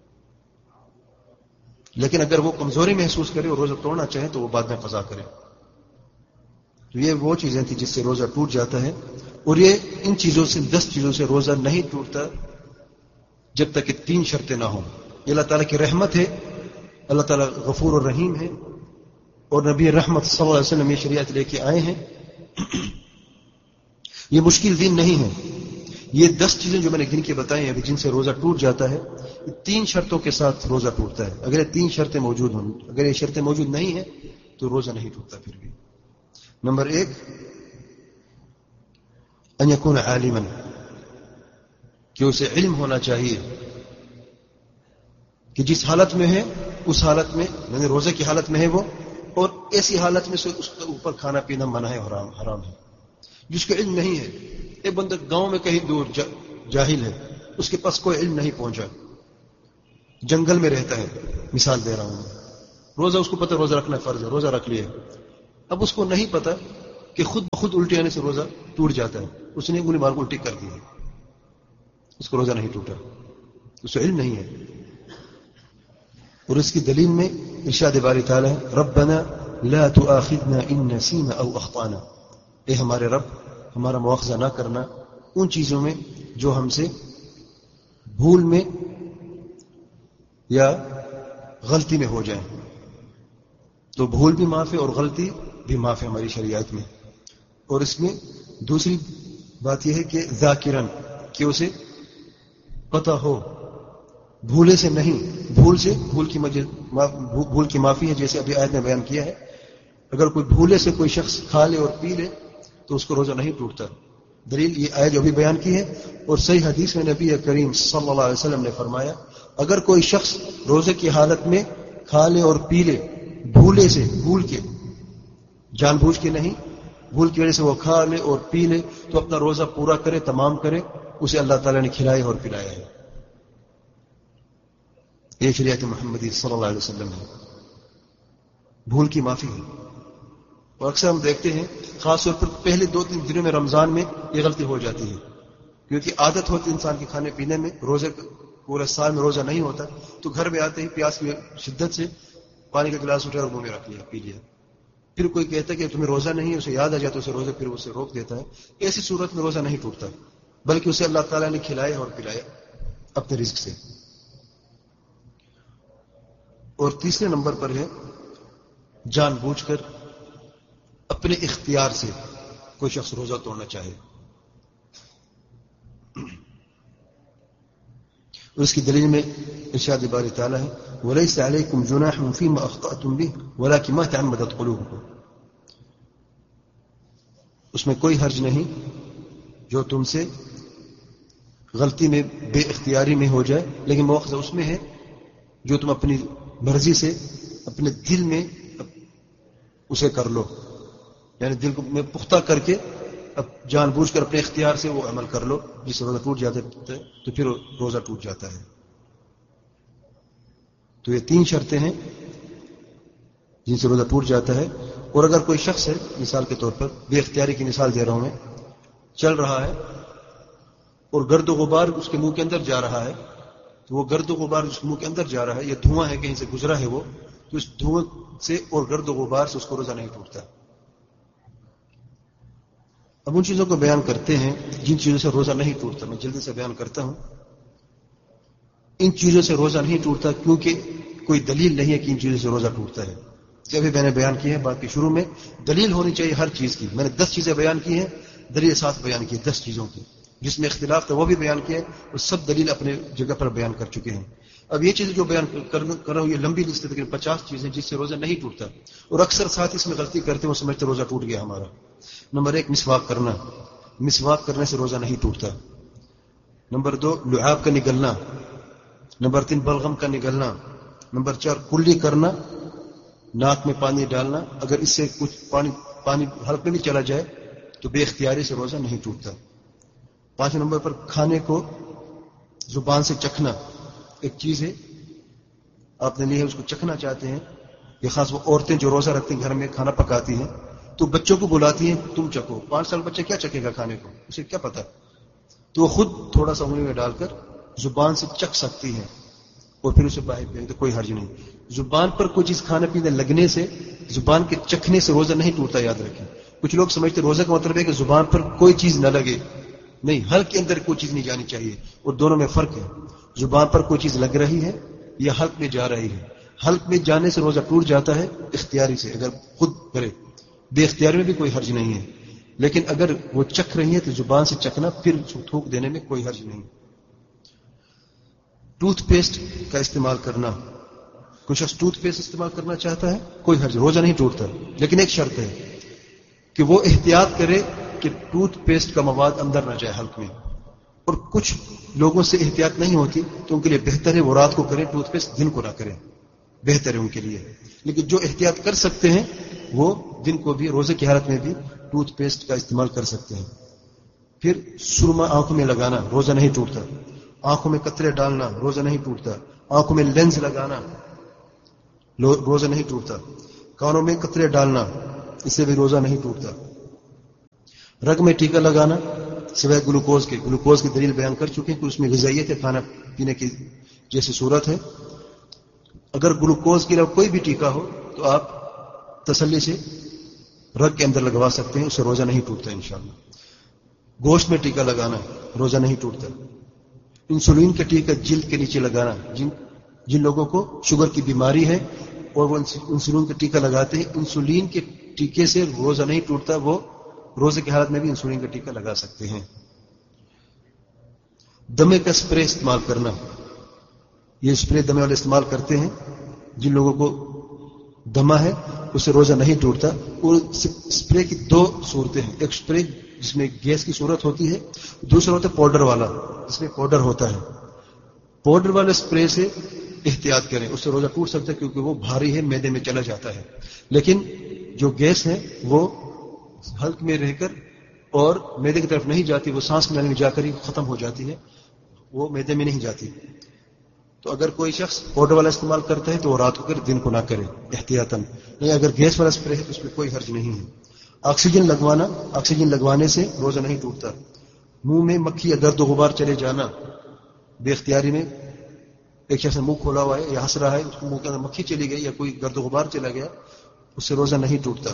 لیکن اگر وہ کمزوری محسوس کرے اور روزہ توڑنا چاہیں تو وہ بعد میں قضا کرے. تو یہ وہ چیزیں تھیں جس سے روزہ ٹوٹ جاتا ہے، اور یہ ان چیزوں سے، دس چیزوں سے روزہ نہیں ٹوٹتا جب تک کہ تین شرطیں نہ ہوں. یہ اللہ تعالیٰ کی رحمت ہے، اللہ تعالیٰ غفور اور رحیم ہے، اور نبی رحمت صلی اللہ علیہ وسلم یہ شریعت لے کے آئے ہیں. یہ مشکل دین نہیں ہے. یہ دس چیزیں جو میں نے گن کے بتائی ہیں جن سے روزہ ٹوٹ جاتا ہے، یہ تین شرطوں کے ساتھ روزہ ٹوٹتا ہے. اگر یہ تین شرطیں موجود ہوں، اگر یہ شرطیں موجود نہیں ہیں تو روزہ نہیں ٹوٹتا. پھر بھی نمبر ایک، ان یکون عالما، کہ اسے علم ہونا چاہیے کہ جس حالت میں ہے اس حالت میں، یعنی روزے کی حالت میں ہے وہ، اور ایسی حالت میں سے اس کے اوپر کھانا پینا منع ہے، حرام حرام ہے. جس کو علم نہیں ہے ایک بندہ گاؤں میں کہیں دور جا, جاہل ہے, اس کے پاس کوئی علم نہیں پہنچا, جنگل میں رہتا ہے, مثال دے رہا ہوں, روزہ اس کو پتہ روزہ رکھنا فرض ہے, روزہ رکھ لیا, اب اس کو نہیں پتا کہ خود بخود الٹی آنے سے روزہ ٹوٹ جاتا ہے, اس نے انگلی مار کو الٹی کر دی ہے, اس کو روزہ نہیں ٹوٹا, اس کو علم نہیں ہے. اور اس کی دلیل میں ارشاد باری تعالیٰ ہے, ربنا لا تؤاخذنا ان نسینا او اخطانا, اے ہمارے رب ہمارا مواخذہ نہ کرنا ان چیزوں میں جو ہم سے بھول میں یا غلطی میں ہو جائیں. تو بھول بھی معاف ہے اور غلطی بھی معاف ہے ہماری شریعت میں. اور اس میں دوسری بات یہ ہے کہ ذاکرن, کہ اسے پتہ ہو, بھولے سے نہیں, بھول سے بھول کی مجل, بھول کی معافی ہے, جیسے ابھی آیت میں بیان کیا ہے. اگر کوئی بھولے سے کوئی شخص کھا لے اور پی لے تو اس کو روزہ نہیں ٹوٹتا. دلیل یہ آیت جو ابھی بیان کی ہے, اور صحیح حدیث میں نبی کریم صلی اللہ علیہ وسلم نے فرمایا, اگر کوئی شخص روزے کی حالت میں کھا لے اور پی لے, بھولے سے, بھول کے, جان بوجھ کے نہیں, بھول کی وجہ سے وہ کھا لے اور پی لے, تو اپنا روزہ پورا کرے, تمام کرے, اسے اللہ تعالیٰ نے کھلایا اور پلایا ہے. یہ شریعت محمدی صلی اللہ علیہ وسلم ہے, بھول کی معافی ہے. اور اکثر ہم دیکھتے ہیں خاص طور پر پہلے دو تین دنوں میں رمضان میں یہ غلطی ہو جاتی ہے, کیونکہ عادت ہوتی انسان کے کھانے پینے میں, روزے پورے سال میں روزہ نہیں ہوتا, تو گھر میں آتے ہی پیاس کی شدت سے پانی کا گلاس اٹھا اور منہ میں رکھ لیا, پی لیا. پھر کوئی کہتا ہے کہ تمہیں روزہ نہیں ہے, اسے یاد آ جاتا ہے اسے روزہ, پھر اسے روک دیتا ہے. ایسی صورت میں روزہ نہیں ٹوٹتا, بلکہ اسے اللہ تعالیٰ نے کھلایا اور پلایا اپنے رزق سے. اور تیسرے نمبر پر ہے جان بوجھ کر اپنے اختیار سے کوئی شخص روزہ توڑنا چاہے. اور اس کی دلیل میں ارشاد باری تعالیٰ ہے, وَلَيْسَ عَلَيْكُمْ جُنَاحٌ فِيمَا أَخْطَأْتُمْ بِهِ وَلَكِنْ مَا تَعَمَّدَتْ قُلُوبُكُمْ, اس میں کوئی حرج نہیں جو تم سے غلطی میں بے اختیاری میں ہو جائے, لیکن مواخذہ اس میں ہے جو تم اپنی مرضی سے اپنے دل میں اسے کر لو, یعنی دل کو میں پختہ کر کے اب جان بوجھ کر اپنے اختیار سے وہ عمل کر لو, جس سے روزہ ٹوٹ جاتا ہے تو پھر روزہ ٹوٹ جاتا ہے. تو یہ تین شرطیں ہیں جن سے روزہ ٹوٹ جاتا ہے. اور اگر کوئی شخص ہے, مثال کے طور پر بے اختیاری کی مثال دے رہا ہوں میں, چل رہا ہے اور گرد و غبار اس کے منہ کے اندر جا رہا ہے, تو وہ گرد و غبار اس کے منہ کے اندر جا رہا ہے, یا دھواں ہے کہیں سے گزرا ہے وہ, تو اس دھواں سے اور گرد و غبار سے اس کو روزہ نہیں ٹوٹتا. اب ان چیزوں کو بیان کرتے ہیں جن چیزوں سے روزہ نہیں ٹوٹتا. میں جلدی سے بیان کرتا ہوں. ان چیزوں سے روزہ نہیں ٹوٹتا کیونکہ کوئی دلیل نہیں ہے کہ ان چیزوں سے روزہ ٹوٹتا ہے. ابھی میں نے بیان کی ہے بات کے شروع میں, دلیل ہونی چاہیے ہر چیز کی. میں نے دس چیزیں بیان کی ہیں, دلیل ساتھ بیان کی دس چیزوں کی, جس میں اختلاف تھا وہ بھی بیان کیا, اور سب دلیل اپنے جگہ پر بیان کر چکے ہیں. اب یہ چیزیں جو بیان کر رہا ہوں یہ لمبی لسٹ ہے, لیکن پچاس چیزیں جس سے روزہ نہیں ٹوٹتا, اور اکثر ساتھ اس میں غلطی کرتے ہیں, وہ سمجھتے روزہ ٹوٹ گیا ہمارا. نمبر ایک, مسواک کرنا. مسواک کرنے سے روزہ نہیں ٹوٹتا. نمبر دو, لعاب کا نگلنا. نمبر تین, بلغم کا نگلنا. نمبر چار, کلی کرنا, ناک میں پانی ڈالنا. اگر اس سے کچھ پانی پانی حلق میں بھی چلا جائے تو بے اختیاری سے روزہ نہیں ٹوٹتا. پانچویں نمبر پر, کھانے کو زبان سے چکھنا. ایک چیز ہے آپ نے لی ہے, اس کو چکھنا چاہتے ہیں. یہ خاص وہ عورتیں جو روزہ رکھتی ہیں, گھر میں کھانا پکاتی ہیں, تو بچوں کو بلاتی ہیں تم چکھو. پانچ سال بچہ کیا چکھے گا کھانے کو, اسے کیا پتا. تو وہ خود تھوڑا سا انگلی میں ڈال کر زبان سے چکھ سکتی ہے اور پھر اسے باہر پھینک دے, کوئی حرج نہیں. زبان پر کوئی چیز کھانے پینے لگنے سے, زبان کے چکھنے سے روزہ نہیں ٹوٹتا, یاد رکھیں. کچھ لوگ سمجھتے روزہ کا مطلب ہے کہ زبان پر کوئی چیز نہ لگے. نہیں, حلق کے اندر کوئی چیز نہیں جانی چاہیے, اور دونوں میں فرق ہے. زبان پر کوئی چیز لگ رہی ہے یا حلق میں جا رہی ہے. حلق میں جانے سے روزہ ٹوٹ جاتا ہے اختیاری سے, اگر خود کرے. بے اختیاری میں بھی کوئی حرج نہیں ہے, لیکن اگر وہ چکھ رہی ہے تو زبان سے چکھنا, پھر تھوک دینے میں کوئی حرج نہیں. ٹوتھ پیسٹ کا استعمال کرنا. کوئی شخص ٹوتھ پیسٹ استعمال کرنا چاہتا ہے, کوئی حرج, روزہ نہیں ٹوٹتا. لیکن ایک شرط ہے کہ وہ احتیاط کرے کہ ٹوتھ پیسٹ کا مواد اندر نہ جائے حلق میں. اور کچھ لوگوں سے احتیاط نہیں ہوتی, تو ان کے لیے بہتر ہے وہ رات کو کریں ٹوتھ پیسٹ, دن کو نہ کریں, بہتر ہے ان کے لیے. لیکن جو احتیاط کر سکتے ہیں وہ دن کو بھی, روزے کی حالت میں بھی ٹوتھ پیسٹ کا استعمال کر سکتے ہیں. پھر سرما آنکھوں میں لگانا روزہ نہیں ٹوٹتا. آنکھوں میں قطرے ڈالنا روزہ نہیں ٹوٹتا. آنکھوں میں لینز لگانا روزہ نہیں ٹوٹتا. کانوں میں قطرے ڈالنا اس سے بھی روزہ نہیں ٹوٹتا. رگ میں ٹیکا لگانا سوائے گلوکوز کے، گلوکوز کی دلیل بیان کر چکے ہیں کہ اس میں غذائیت ہے، کھانا پینے کی جیسی صورت ہے. اگر گلوکوز کے علاوہ کوئی بھی ٹیکا ہو تو آپ تسلی سے رگ کے اندر لگوا سکتے ہیں، اس سے روزہ نہیں ٹوٹتا انشاءاللہ. گوشت میں ٹیکا لگانا روزہ نہیں ٹوٹتا. انسولین کا ٹیکا جلد کے نیچے لگانا، جن جن لوگوں کو شوگر کی بیماری ہے اور وہ انسولین کا ٹیکا لگاتے ہیں، انسولین کے ٹیکے سے روزہ نہیں ٹوٹتا، وہ روزے کی حالت میں بھی انسولین کا ٹیکا لگا سکتے ہیں. دمے کا اسپرے استعمال کرنا، یہ اسپرے دمے والے استعمال کرتے ہیں جن لوگوں کو دمہ ہے، اس سے روزہ نہیں ٹوٹتا. اور اسپرے کی دو صورتیں ہیں، ایک اسپرے جس میں گیس کی صورت ہوتی ہے، دوسرا ہوتا ہے پاؤڈر والا جس میں پاؤڈر ہوتا ہے. پاؤڈر والے اسپرے سے احتیاط کریں، اس سے روزہ ٹوٹ سکتا ہے کیونکہ وہ بھاری ہے، میدے میں چلا جاتا ہے. لیکن جو گیس ہے وہ حلق میں رہ کر اور میدے کی طرف نہیں جاتی، وہ سانس نالی میں جا کر ہی ختم ہو جاتی ہے، وہ میدے میں نہیں جاتی. تو اگر کوئی شخص پاؤڈر والا استعمال کرتا ہے تو وہ رات کو کرے، دن کو نہ کرے احتیاطاً. نہیں، اگر گیس والا اسپرے ہے تو اس میں کوئی حرج نہیں ہے. آکسیجن لگوانا، آکسیجن لگوانے سے روزہ نہیں ٹوٹتا. منہ میں مکھی یا گرد و غبار چلے جانا بے اختیاری میں، ایک شخص نے منہ کھولا ہوا ہے یا ہنس رہا ہے، اس کو منہ کے اندر مکھی چلی گئی یا کوئی گرد و غبار چلا گیا، اس سے روزہ نہیں ٹوٹتا.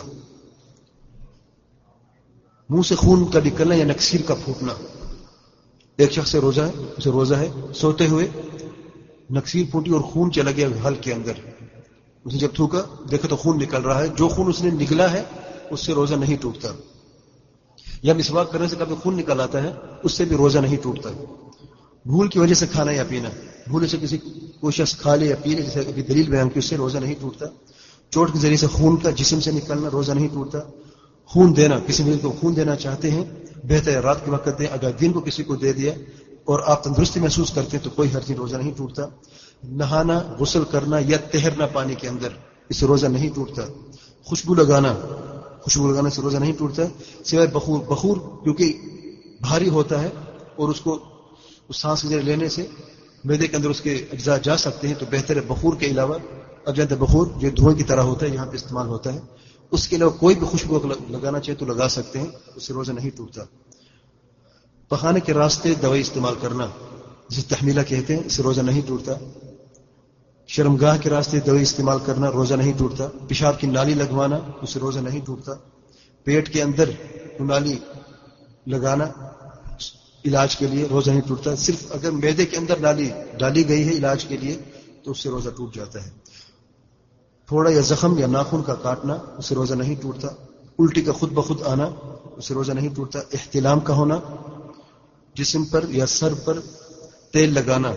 منہ سے خون کا نکلنا یا نکسیر کا پھوٹنا، ایک شخص سے روزہ ہے، اسے روزہ ہے، سوتے ہوئے نکسیر پھوٹی اور خون چلا گیا حلق کے اندر. اس نے جب تھوکا دیکھا تو خون نکل رہا ہے، جو خون اس نے نکلا ہے اس سے روزہ نہیں ٹوٹتا. یا مسواک کرنے سے کبھی خون نکل آتا ہے، اس سے بھی روزہ نہیں ٹوٹتا. بھول کی وجہ سے کھانا یا پینا، بھول سے کسی کوئی شخص کھا لے یا پی لے، جیسے ابھی دلیل بیان کی، اس سے روزہ نہیں ٹوٹتا. چوٹ کے ذریعے سے خون کا جسم سے نکلنا روزہ نہیں ٹوٹتا. خون دینا، کسی مریض کو خون دینا چاہتے ہیں بہتر ہے رات کے وقت دیں، اگر دن کو کسی کو دے دیا اور آپ تندرستی محسوس کرتے ہیں تو کوئی حرج نہیں، روزہ نہیں ٹوٹتا. نہانا، غسل کرنا یا تیرنا پانی کے اندر، اس سے روزہ نہیں ٹوٹتا. خوشبو لگانا، خوشبو لگانے سے روزہ نہیں ٹوٹتا سوائے بخور. بخور کیونکہ بھاری ہوتا ہے اور اس کو اس سانس کے ذریعے لینے سے معدے کے اندر اس کے اجزاء جا سکتے ہیں، تو بہتر ہے بخور کے علاوہ، اب جانتے بخور جو دھوئیں کی طرح ہوتا ہے یہاں پہ استعمال ہوتا ہے، اس کے علاوہ کوئی بھی خوشبو لگانا چاہے تو لگا سکتے ہیں، اس سے روزہ نہیں ٹوٹتا. پخانے کے راستے دوائی استعمال کرنا جسے تحمیلہ کہتے ہیں، اس سے روزہ نہیں ٹوٹتا. شرمگاہ کے راستے دوائی استعمال کرنا روزہ نہیں ٹوٹتا. پیشاب کی نالی لگوانا، اس سے روزہ نہیں ٹوٹتا. پیٹ کے اندر نالی لگانا علاج کے لیے روزہ نہیں ٹوٹتا. صرف اگر معدے کے اندر نالی ڈالی گئی ہے علاج کے لیے تو اس سے روزہ ٹوٹ جاتا ہے. تھوڑا یا زخم یا ناخن کا کاٹنا، اس سے روزہ نہیں ٹوٹتا. الٹی کا خود بخود آنا، اس سے روزہ نہیں ٹوٹتا. احتلام کا ہونا، جسم پر یا سر پر تیل لگانا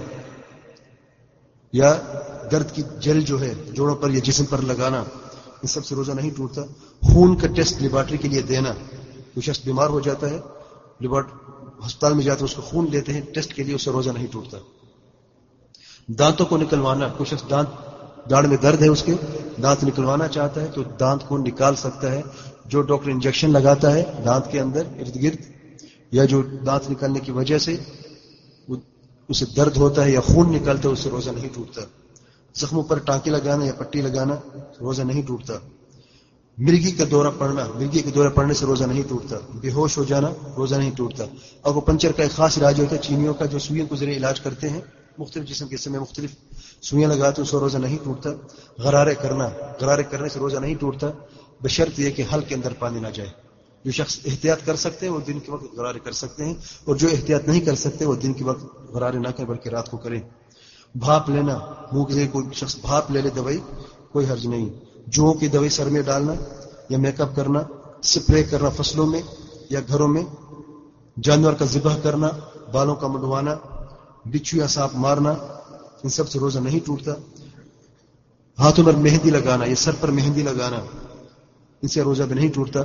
یا گرد کی جل جو ہے جوڑوں پر یا جسم پر لگانا، ان سب سے روزہ نہیں ٹوٹتا. خون کا ٹیسٹ لیبارٹری کے لیے دینا، کوئی شخص بیمار ہو جاتا ہے، ہسپتال میں جاتے ہیں، اس کو خون لیتے ہیں ٹیسٹ کے لیے، اس سے روزہ نہیں ٹوٹتا. دانتوں کو نکلوانا، کوئی شخص دانت داڑھ میں درد ہے، اس کے دانت نکلوانا چاہتا ہے تو دانت کو نکال سکتا ہے. جو ڈاکٹر انجیکشن لگاتا ہے دانت کے اندر ارد گرد، یا جو دانت نکلنے کی وجہ سے اسے درد ہوتا ہے یا خون نکلتا ہے، اس سے روزہ نہیں ٹوٹتا. زخموں پر ٹانکے لگانا یا پٹی لگانا روزہ نہیں ٹوٹتا. مرگی کا دورہ پڑنا، مرگی کے دورہ پڑنے سے روزہ نہیں ٹوٹتا. بے ہوش ہو جانا روزہ نہیں ٹوٹتا. اور وہ پنچر کا ایک خاص علاج ہوتا ہے، چینیوں کا، جو سوئیوں کے ذریعے علاج کرتے ہیں، مختلف جسم کے حصے میں مختلف سوئیاں لگاتے ہیں، اس سے روزہ نہیں ٹوٹتا. غرارے کرنا، غرارے کرنے سے روزہ نہیں ٹوٹتا، بشرط یہ کہ حلق کے اندر پانی نہ جائے. جو شخص احتیاط کر سکتے ہیں وہ دن کے وقت غرارے کر سکتے ہیں، اور جو احتیاط نہیں کر سکتے وہ دن کے وقت غرارے نہ کریں بلکہ رات کو کریں. بھاپ لینا، منہ کے ذریعے کوئی شخص بھاپ لے لے دوائی، کوئی حرج نہیں. جوؤں کی دوائی سر میں ڈالنا یا میک اپ کرنا، سپرے کرنا فصلوں میں یا گھروں میں، جانور کا ذبح کرنا، بالوں کا منڈوانا، بچھو یا سانپ مارنا، ان سب سے روزہ نہیں ٹوٹتا. ہاتھوں پر مہندی لگانا یا سر پر مہندی لگانا، ان سے روزہ بھی نہیں ٹوٹتا.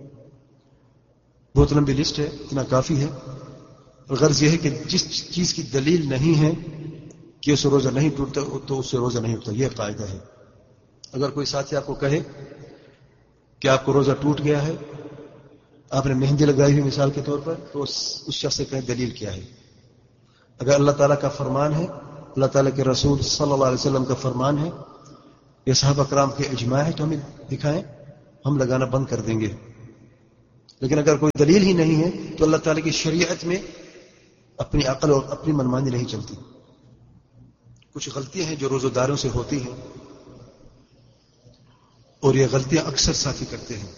بہت لمبی لسٹ ہے، اتنا کافی ہے. غرض یہ ہے کہ جس چیز کی دلیل نہیں ہے کہ اسے روزہ نہیں ٹوٹتا تو اس سے روزہ نہیں ٹوٹتا، یہ قاعدہ ہے. اگر کوئی ساتھی آپ کو کہے کہ آپ کو روزہ ٹوٹ گیا ہے، آپ نے مہندی لگائی ہوئی مثال کے طور پر، تو اس شخص سے کہیں دلیل کیا ہے؟ اگر اللہ تعالیٰ کا فرمان ہے، اللہ تعالیٰ کے رسول صلی اللہ علیہ وسلم کا فرمان ہے، یہ صحابہ کرام کے اجماع ہے، تو ہمیں دکھائیں، ہم لگانا بند کر دیں گے. لیکن اگر کوئی دلیل ہی نہیں ہے تو اللہ تعالیٰ کی شریعت میں اپنی عقل اور اپنی منمانی نہیں چلتی. کچھ غلطیاں ہیں جو روزہ داروں سے ہوتی ہیں، اور یہ غلطیاں اکثر ساتھی کرتے ہیں.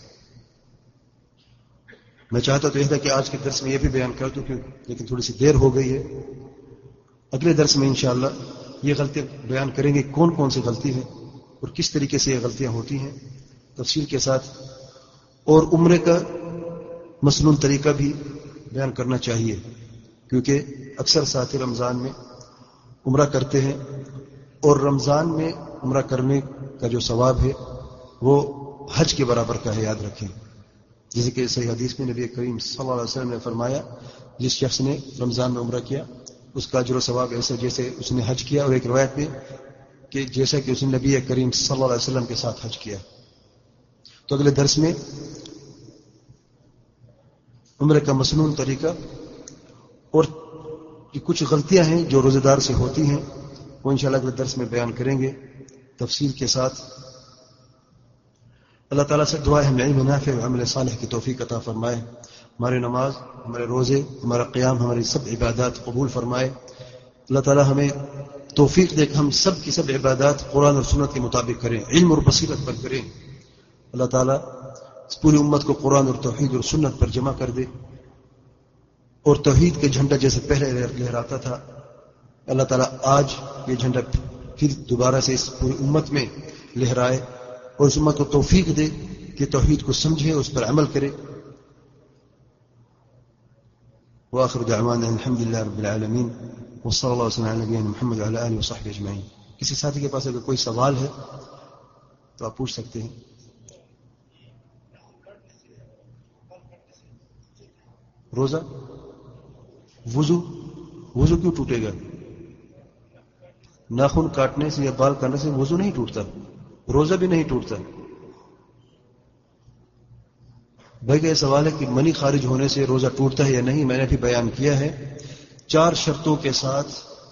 میں چاہتا تو یہ تھا کہ آج کے درس میں یہ بھی بیان کر دوں، لیکن تھوڑی سی دیر ہو گئی ہے. اگلے درس میں انشاءاللہ یہ غلطیاں بیان کریں گے، کون کون سی غلطی ہے اور کس طریقے سے یہ غلطیاں ہوتی ہیں تفصیل کے ساتھ. اور عمرے کا مسنون طریقہ بھی بیان کرنا چاہیے، کیونکہ اکثر ساتھی رمضان میں عمرہ کرتے ہیں، اور رمضان میں عمرہ کرنے کا جو ثواب ہے وہ حج کے برابر کا ہے، یاد رکھیں. جیسے کہ صحیح حدیث میں نبی کریم صلی اللہ علیہ وسلم نے فرمایا، جس شخص نے رمضان میں عمرہ کیا اس کا اجر و ثواب ایسا جیسے اس نے حج کیا، اور ایک روایت میں کہ جیسا کہ اس نے نبی کریم صلی اللہ علیہ وسلم کے ساتھ حج کیا. تو اگلے درس میں عمرے کا مسنون طریقہ اور کچھ غلطیاں ہیں جو روزہ دار سے ہوتی ہیں وہ انشاءاللہ اگلے درس میں بیان کریں گے تفصیل کے ساتھ. اللہ تعالیٰ سے دعا ہے ہمیں علم نافع و عمل صالح کی توفیق عطا فرمائے. ہماری نماز، ہمارے روزے، ہمارا قیام، ہماری سب عبادات قبول فرمائے. اللہ تعالیٰ ہمیں توفیق دے کہ ہم سب کی سب عبادات قرآن اور سنت کے مطابق کریں، علم اور بصیرت پر کریں. اللہ تعالیٰ اس پوری امت کو قرآن اور توحید اور سنت پر جمع کر دے، اور توحید کے جھنڈا جیسے پہلے لہراتا تھا، اللہ تعالیٰ آج یہ جھنڈا پھر دوبارہ سے اس پوری امت میں لہرائے، اور اس امت کو توفیق دے کہ توحید کو سمجھے، اس پر عمل کرے. وآخر دعوانا الحمد للہ رب العالمین وصلی اللہ وسلم علی نبینا محمد وعلی آلہ وصحبہ اجمعین. کسی ساتھی کے پاس اگر کوئی سوال ہے تو آپ پوچھ سکتے ہیں. روزہ وضو وضو کیوں ٹوٹے گا؟ ناخن کاٹنے سے یا بال کاٹنے سے وضو نہیں ٹوٹتا، روزہ بھی نہیں ٹوٹتا. بھائی کا یہ سوال ہے کہ منی خارج ہونے سے روزہ ٹوٹتا ہے یا نہیں. میں نے بھی بیان کیا ہے، چار شرطوں کے ساتھ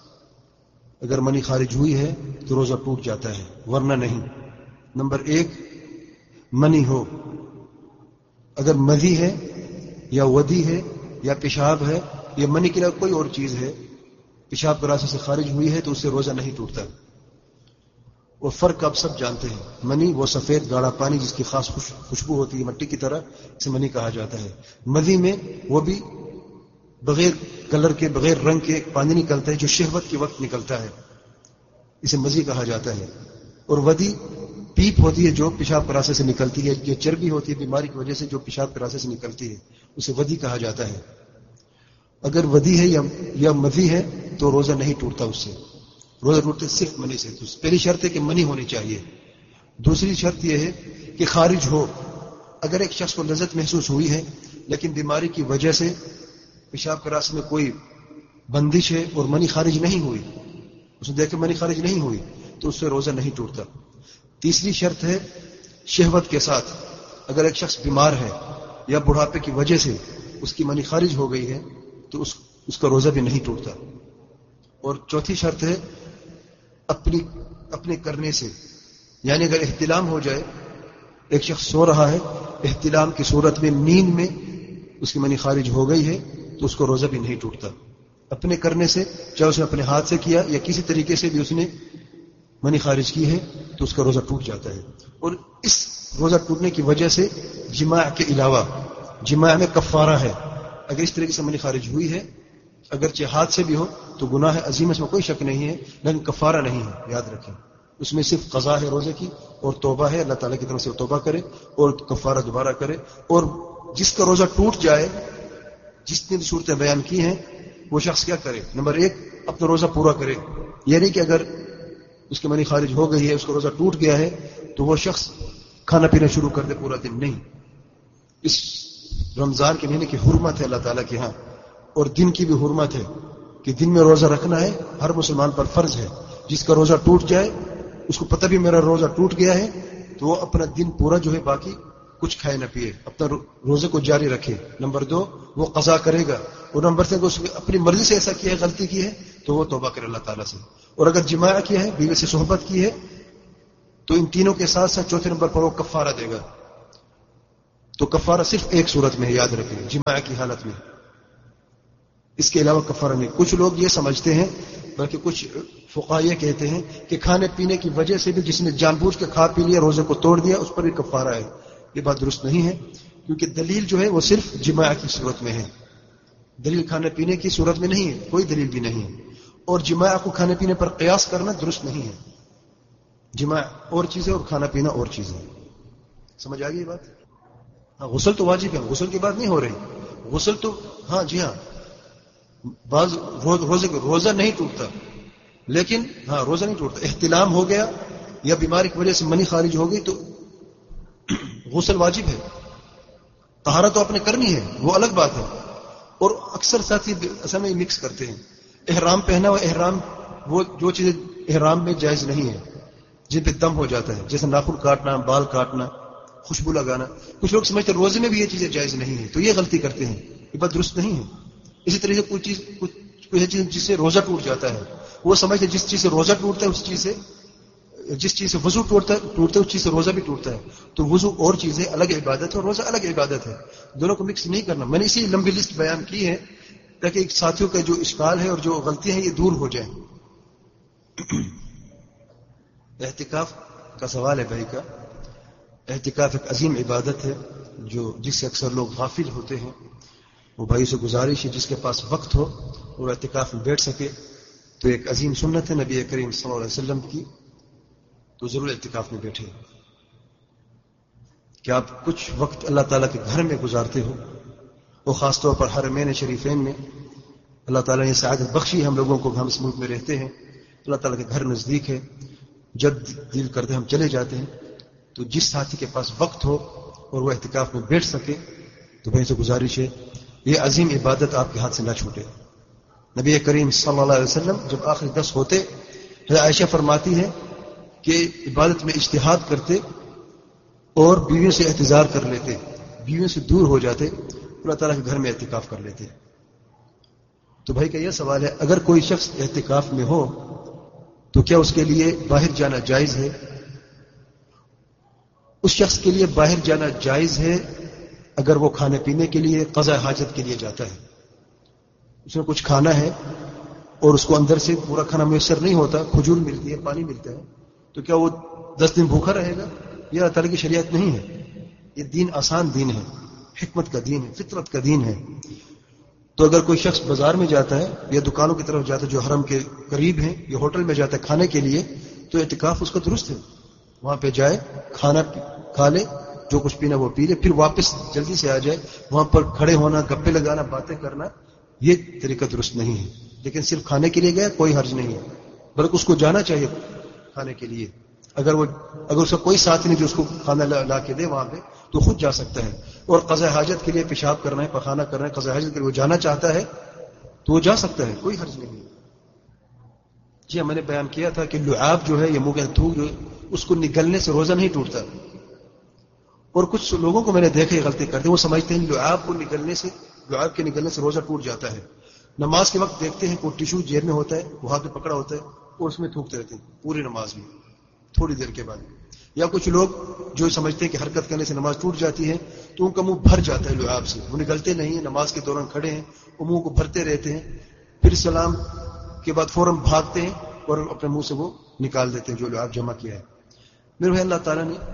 اگر منی خارج ہوئی ہے تو روزہ ٹوٹ جاتا ہے، ورنہ نہیں. نمبر ایک، منی ہو. اگر مذی ہے یا ودی ہے یا پیشاب ہے یا منی کے علاوہ کوئی اور چیز ہے، پیشاب کے راستے سے خارج ہوئی ہے تو اس سے روزہ نہیں ٹوٹتا. اور فرق آپ سب جانتے ہیں، منی وہ سفید گاڑھا پانی جس کی خاص خوشبو ہوتی ہے مٹی کی طرح، اسے منی کہا جاتا ہے. مذی میں وہ بھی بغیر کلر کے بغیر رنگ کے پانی نکلتا ہے جو شہوت کے وقت نکلتا ہے، اسے مذی کہا جاتا ہے. اور ودی پیپ ہوتی ہے جو پیشاب کے راستے سے نکلتی ہے، یہ چربی ہوتی ہے بیماری کی وجہ سے جو پیشاب کے راستے سے نکلتی ہے، اسے ودی کہا جاتا ہے. اگر ودی ہے یا یا مذی ہے تو روزہ نہیں ٹوٹتا اس سے، روزہ ٹوٹتے صرف منی سے. تو پہلی شرط ہے کہ منی ہونی چاہیے. دوسری شرط یہ ہے کہ خارج ہو. اگر ایک شخص کو لذت محسوس ہوئی ہے لیکن بیماری کی وجہ سے پیشاب کے راستے میں کوئی بندش ہے اور منی خارج نہیں ہوئی، اس نے دیکھا منی خارج نہیں ہوئی، تو اس سے روزہ نہیں ٹوٹتا. تیسری شرط ہے شہوت کے ساتھ. اگر ایک شخص بیمار ہے یا بڑھاپے کی وجہ سے اس کی منی خارج ہو گئی ہے تو اس اس کا روزہ بھی نہیں ٹوٹتا. اور چوتھی شرط ہے اپنی اپنے کرنے سے، یعنی اگر احتلام ہو جائے، ایک شخص سو رہا ہے، احتلام کی صورت میں نیند میں اس کی منی خارج ہو گئی ہے تو اس کو روزہ بھی نہیں ٹوٹتا. اپنے کرنے سے، چاہے اس نے اپنے ہاتھ سے کیا یا کسی طریقے سے بھی اس نے منی خارج کی ہے تو اس کا روزہ ٹوٹ جاتا ہے. اور اس روزہ ٹوٹنے کی وجہ سے جماع کے علاوہ، جماع میں کفارہ ہے. اگر اس طریقے سے منی خارج ہوئی ہے، اگرچہ ہاتھ سے بھی ہو تو گناہ عظیم، اس میں کوئی شک نہیں ہے، لیکن کفارہ نہیں ہے، یاد رکھیں. اس میں صرف قضا ہے روزے کی اور توبہ ہے، اللہ تعالیٰ کی طرف سے توبہ کرے اور کفارہ دوبارہ کرے. اور جس کا روزہ ٹوٹ جائے، جس نے صورتیں بیان کی ہیں، وہ شخص کیا کرے؟ نمبر ایک، اپنا روزہ پورا کرے. یعنی کہ اگر اس کی منی خارج ہو گئی ہے، اس کا روزہ ٹوٹ گیا ہے، تو وہ شخص کھانا پینا شروع کر دے پورا دن. نہیں، اس رمضان کے مہینے کی حرمت ہے اللہ تعالیٰ کے ہاں، اور دن کی بھی حرمت ہے کہ دن میں روزہ رکھنا ہے، ہر مسلمان پر فرض ہے. جس کا روزہ ٹوٹ جائے، اس کو پتہ بھی میرا روزہ ٹوٹ گیا ہے، تو وہ اپنا دن پورا جو ہے باقی کچھ کھائے نہ پیے، اپنا روزے کو جاری رکھے. نمبر دو وہ قضا کرے گا. اور نمبر تین اس اپنی مرضی سے ایسا کیا ہے، غلطی کی ہے تو وہ توبہ کرے اللہ تعالیٰ سے. اور اگر جماع کیا ہے، بیوی سے صحبت کی ہے، تو ان تینوں کے ساتھ ساتھ چوتھے نمبر پر وہ کفارہ دے گا. تو کفارہ صرف ایک صورت میں ہے، یاد رکھیں، جماع کی حالت میں. اس کے علاوہ کفارہ نہیں. کچھ لوگ یہ سمجھتے ہیں، بلکہ کچھ فقہاء یہ کہتے ہیں کہ کھانے پینے کی وجہ سے بھی جس نے جان بوجھ کے کھا پی لیا، روزے کو توڑ دیا، اس پر بھی کفارہ ہے. یہ بات درست نہیں ہے، کیونکہ دلیل جو ہے وہ صرف جماع کی صورت میں ہے، دلیل کھانے پینے کی صورت میں نہیں ہے، کوئی دلیل بھی نہیں ہے. اور جماع کو کھانے پینے پر قیاس کرنا درست نہیں ہے. جماع اور چیزیں اور کھانا پینا اور چیزیں. سمجھ آ گئی یہ بات؟ ہاں، غسل تو واجب ہے، غسل کی بات نہیں ہو رہی. غسل تو ہاں جی ہاں، بعض روزے روزہ نہیں ٹوٹتا، لیکن ہاں روزہ نہیں ٹوٹتا. احتلام ہو گیا یا بیماری کی وجہ سے منی خارج ہو گئی تو غسل واجب ہے. طہارت تو آپ نے کرنی ہے، وہ الگ بات ہے. اور اکثر ساتھی اصل میں مکس کرتے ہیں. احرام پہنا ہوا احرام، وہ جو چیزیں احرام میں جائز نہیں ہے، جن پہ دم ہو جاتا ہے، جیسے ناخن کاٹنا، بال کاٹنا، خوشبو لگانا. کچھ لوگ سمجھتے ہیں روزے میں بھی یہ چیزیں جائز نہیں ہیں، تو یہ غلطی کرتے ہیں، یہ بات درست نہیں ہے. اسی طرح سے کوئی چیز کوئی چیز جس سے روزہ ٹوٹ جاتا ہے، وہ سمجھتے جس چیز سے روزہ ٹوٹتا ہے اس چیز سے جس چیز سے وضو ٹوٹتا ہے ٹوٹتا ہے اس چیز سے روزہ بھی ٹوٹتا ہے. تو وضو اور چیزیں الگ عبادت ہے اور روزہ الگ عبادت ہے، دونوں کو مکس نہیں کرنا. میں نے اسی لمبی لسٹ بیان کی ہے تاکہ ایک ساتھیوں کا جو اشکال ہے اور جو غلطیاں ہیں یہ دور ہو جائیں. اعتکاف کا سوال ہے بھائی کا. اعتکاف ایک عظیم عبادت ہے جو جس سے اکثر لوگ غافل ہوتے ہیں. وہ بھائی سے گزارش ہے جس کے پاس وقت ہو اور اعتکاف میں بیٹھ سکے تو ایک عظیم سنت ہے نبی کریم صلی اللہ علیہ وسلم کی، تو ضرور اعتکاف میں بیٹھے. کہ آپ کچھ وقت اللہ تعالیٰ کے گھر میں گزارتے ہو، وہ خاص طور پر حرمین شریفین میں. اللہ تعالیٰ نے سعادت بخشی ہم لوگوں کو، ہم اس ملک میں رہتے ہیں، اللہ تعالیٰ کے گھر نزدیک ہے، جب دل کرتے ہم چلے جاتے ہیں. تو جس ساتھی کے پاس وقت ہو اور وہ اعتکاف میں بیٹھ سکے تو بھائی سے گزارش ہے یہ عظیم عبادت آپ کے ہاتھ سے نہ چھوٹے. نبی کریم صلی اللہ علیہ وسلم جب آخری دس ہوتے، عائشہ فرماتی ہے کہ عبادت میں اجتہاد کرتے اور بیویوں سے احتجار کر لیتے، بیویوں سے دور ہو جاتے، اللہ تعالیٰ کے گھر میں اعتکاف کر لیتے. تو بھائی کا یہ سوال ہے، اگر کوئی شخص اعتکاف میں ہو تو کیا اس کے لیے باہر جانا جائز ہے؟ اس شخص کے لیے باہر جانا جائز ہے اگر وہ کھانے پینے کے لیے، قضاء حاجت کے لیے جاتا ہے. اس نے کچھ کھانا ہے اور اس کو اندر سے پورا کھانا میسر نہیں ہوتا، کھجور ملتی ہے، پانی ملتا ہے، تو کیا وہ دس دن بھوکا رہے گا؟ یہ اللہ تعالیٰ کی شریعت نہیں ہے. یہ دین آسان دین ہے، حکمت کا دین ہے، فطرت کا دین ہے. تو اگر کوئی شخص بازار میں جاتا ہے یا دکانوں کی طرف جاتا ہے جو حرم کے قریب ہیں، یا ہوٹل میں جاتا ہے کھانے کے لیے، تو اعتکاف اس کا درست ہے. وہاں پہ جائے، کھانا کھا لے، جو کچھ پینا وہ پی لے، پھر واپس جلدی سے آ جائے. وہاں پر کھڑے ہونا، گپے لگانا، باتیں کرنا، یہ طریقہ درست نہیں ہے. لیکن صرف کھانے کے لیے گیا کوئی حرج نہیں ہے، بلکہ اس کو جانا چاہیے کھانے کے لیے. اگر وہ اگر اس کا کوئی ساتھی نہیں جو اس کو کھانا لا کے دے وہاں پہ، تو خود جا سکتا ہے. اور قضاء حاجت کے لیے پیشاب کرنا ہے، پخانہ کرنا ہے، قضاء حاجت کے لیے وہ جانا چاہتا ہے تو وہ جا سکتا ہے، کوئی حرج نہیں ہے. جی میں نے بیان کیا تھا کہ لعاب جو ہے یہ منہ کا تھوک جو ہے اس کو نگلنے سے روزہ نہیں ٹوٹتا. اور کچھ لوگوں کو میں نے دیکھا یہ غلطی کرتے ہیں، وہ سمجھتے ہیں لعاب کو نگلنے سے لعاب کے نگلنے سے روزہ ٹوٹ جاتا ہے. نماز کے وقت دیکھتے ہیں کوئی ٹیشو جیب میں ہوتا ہے، وہ ہاتھ میں پکڑا ہوتا ہے اور اس میں تھوکتے رہتے ہیں پوری نماز میں تھوڑی دیر کے بعد. یا کچھ لوگ جو سمجھتے ہیں کہ حرکت کرنے سے نماز ٹوٹ جاتی ہے تو ان کا منہ بھر جاتا ہے لعاب سے، وہ نگلتے نہیں ہیں، نماز کے دوران کھڑے ہیں وہ منہ کو بھرتے رہتے ہیں، پھر سلام کے بعد فوراً بھاگتے ہیں اور اپنے منہ سے وہ نکال دیتے ہیں جو لعاب جمع کیا ہے. میرے بھائی اللہ تعالیٰ نے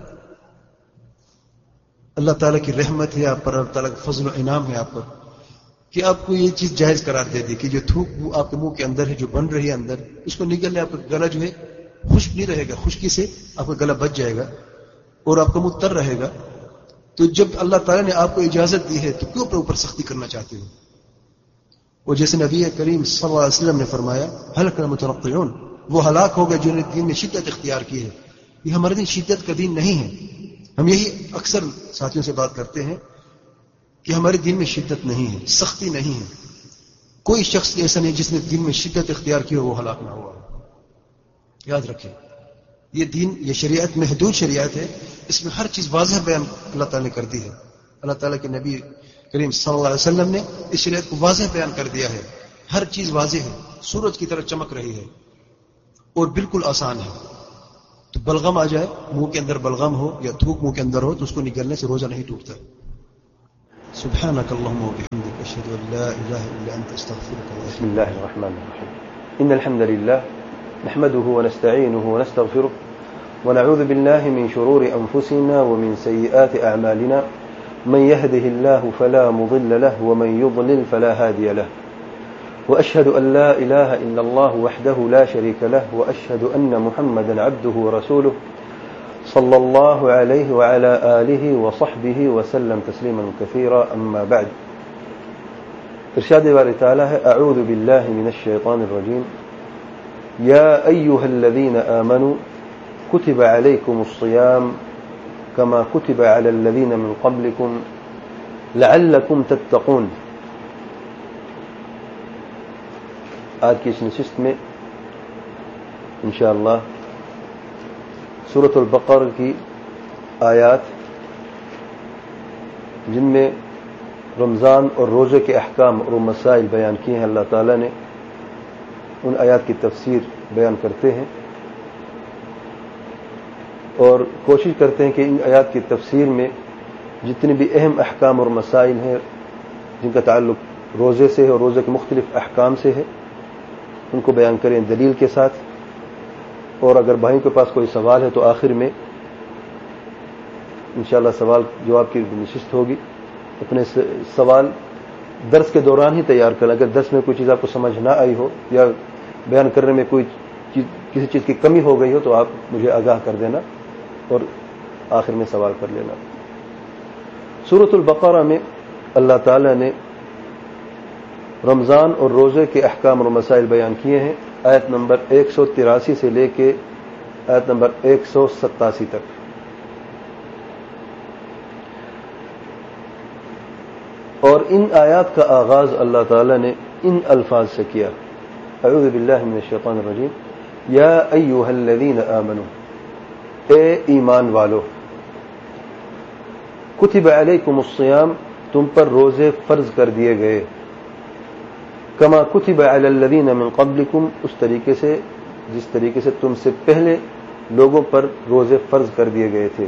اللہ تعالیٰ کی رحمت ہے آپ پر، اللہ تعالیٰ کا فضل و انعام ہے آپ پر کہ آپ کو یہ چیز جائز قرار دے دی کہ جو تھوک آپ کے منہ کے اندر ہے، جو بن رہی ہے اندر، اس کو نگلنے آپ کا گلا جو ہے خشک نہیں رہے گا، خشکی سے آپ کا گلا بچ جائے گا اور آپ کا منہ تر رہے گا. تو جب اللہ تعالیٰ نے آپ کو اجازت دی ہے تو کیوں اپنے اوپر سختی کرنا چاہتے ہو؟ اور جیسے نبی کریم صلی اللہ علیہ وسلم نے فرمایا ہلک المتنطعون، وہ ہلاک ہو گئے جنہوں نے دین میں شدت اختیار کی ہے. یہ ہمارے دین شدت کا دین نہیں ہے. ہم یہی اکثر ساتھیوں سے بات کرتے ہیں کہ ہمارے دین میں شدت نہیں ہے، سختی نہیں ہے. کوئی شخص ایسا نہیں جس نے دین میں شدت اختیار کی اور وہ ہلاک نہ ہوا. یاد رکھیں یہ دین، یہ شریعت محدود شریعت ہے، اس میں ہر چیز واضح بیان اللہ تعالیٰ نے کر دی ہے. اللہ تعالیٰ کے نبی کریم صلی اللہ علیہ وسلم نے اس شریعت کو واضح بیان کر دیا ہے. ہر چیز واضح ہے، سورج کی طرح چمک رہی ہے اور بالکل آسان ہے. تو بلغم آ جائے، منہ کے اندر بلغم ہو یا تھوک منہ کے اندر ہو، تو اس کو نگلنے سے روزہ نہیں ٹوٹتا. سبحانك اللهم وبحمدك اشهد ان لا اله الا انت استغفرك واتوب اليك. بسم الله الرحمن الرحيم. ان الحمد لله نحمده ونستعينه ونستغفره ونعوذ بالله من شرور انفسنا ومن سيئات اعمالنا. من يهده الله فلا مضل له ومن يضلل فلا هادي له. وأشهد أن لا إله إلا الله وحده لا شريك له وأشهد أن محمدا عبده ورسوله صلى الله عليه وعلى آله وصحبه وسلم تسليما كثيرا. أما بعد. ارشاد باري تعالى أعوذ بالله من الشيطان الرجيم. يا أيها الذين آمنوا كتب عليكم الصيام كما كتب على الذين من قبلكم لعلكم تتقون. آج کی اس نشست میں انشاءاللہ سورۃ البقرہ کی آیات، جن میں رمضان اور روزے کے احکام اور مسائل بیان کیے ہیں اللہ تعالیٰ نے، ان آیات کی تفسیر بیان کرتے ہیں اور کوشش کرتے ہیں کہ ان آیات کی تفسیر میں جتنے بھی اہم احکام اور مسائل ہیں جن کا تعلق روزے سے ہے اور روزے کے مختلف احکام سے ہے، ان کو بیان کریں دلیل کے ساتھ. اور اگر بھائیوں کے پاس کوئی سوال ہے تو آخر میں انشاءاللہ سوال جواب کی نشست ہوگی. اپنے سوال درس کے دوران ہی تیار کریں. اگر درس میں کوئی چیز آپ کو سمجھ نہ آئی ہو یا بیان کرنے میں کوئی چیز کسی چیز کی کمی ہو گئی ہو تو آپ مجھے آگاہ کر دینا اور آخر میں سوال کر لینا. سورۃ البقرہ میں اللہ تعالی نے رمضان اور روزے کے احکام اور مسائل بیان کیے ہیں. آیت نمبر ایک سو تراسی سے لے کے آیت نمبر ایک سو ستاسی تک. اور ان آیات کا آغاز اللہ تعالی نے ان الفاظ سے کیا. اعوذ باللہ من الشیطان الرجیم. یا ایھا الذین آمنوا، اے ایمان والو، کتب علیکم الصیام، تم پر روزے فرض کر دیے گئے، کما کتب علی الذین من قبلکم، اس طریقے سے جس طریقے سے تم سے پہلے لوگوں پر روزے فرض کر دیے گئے تھے،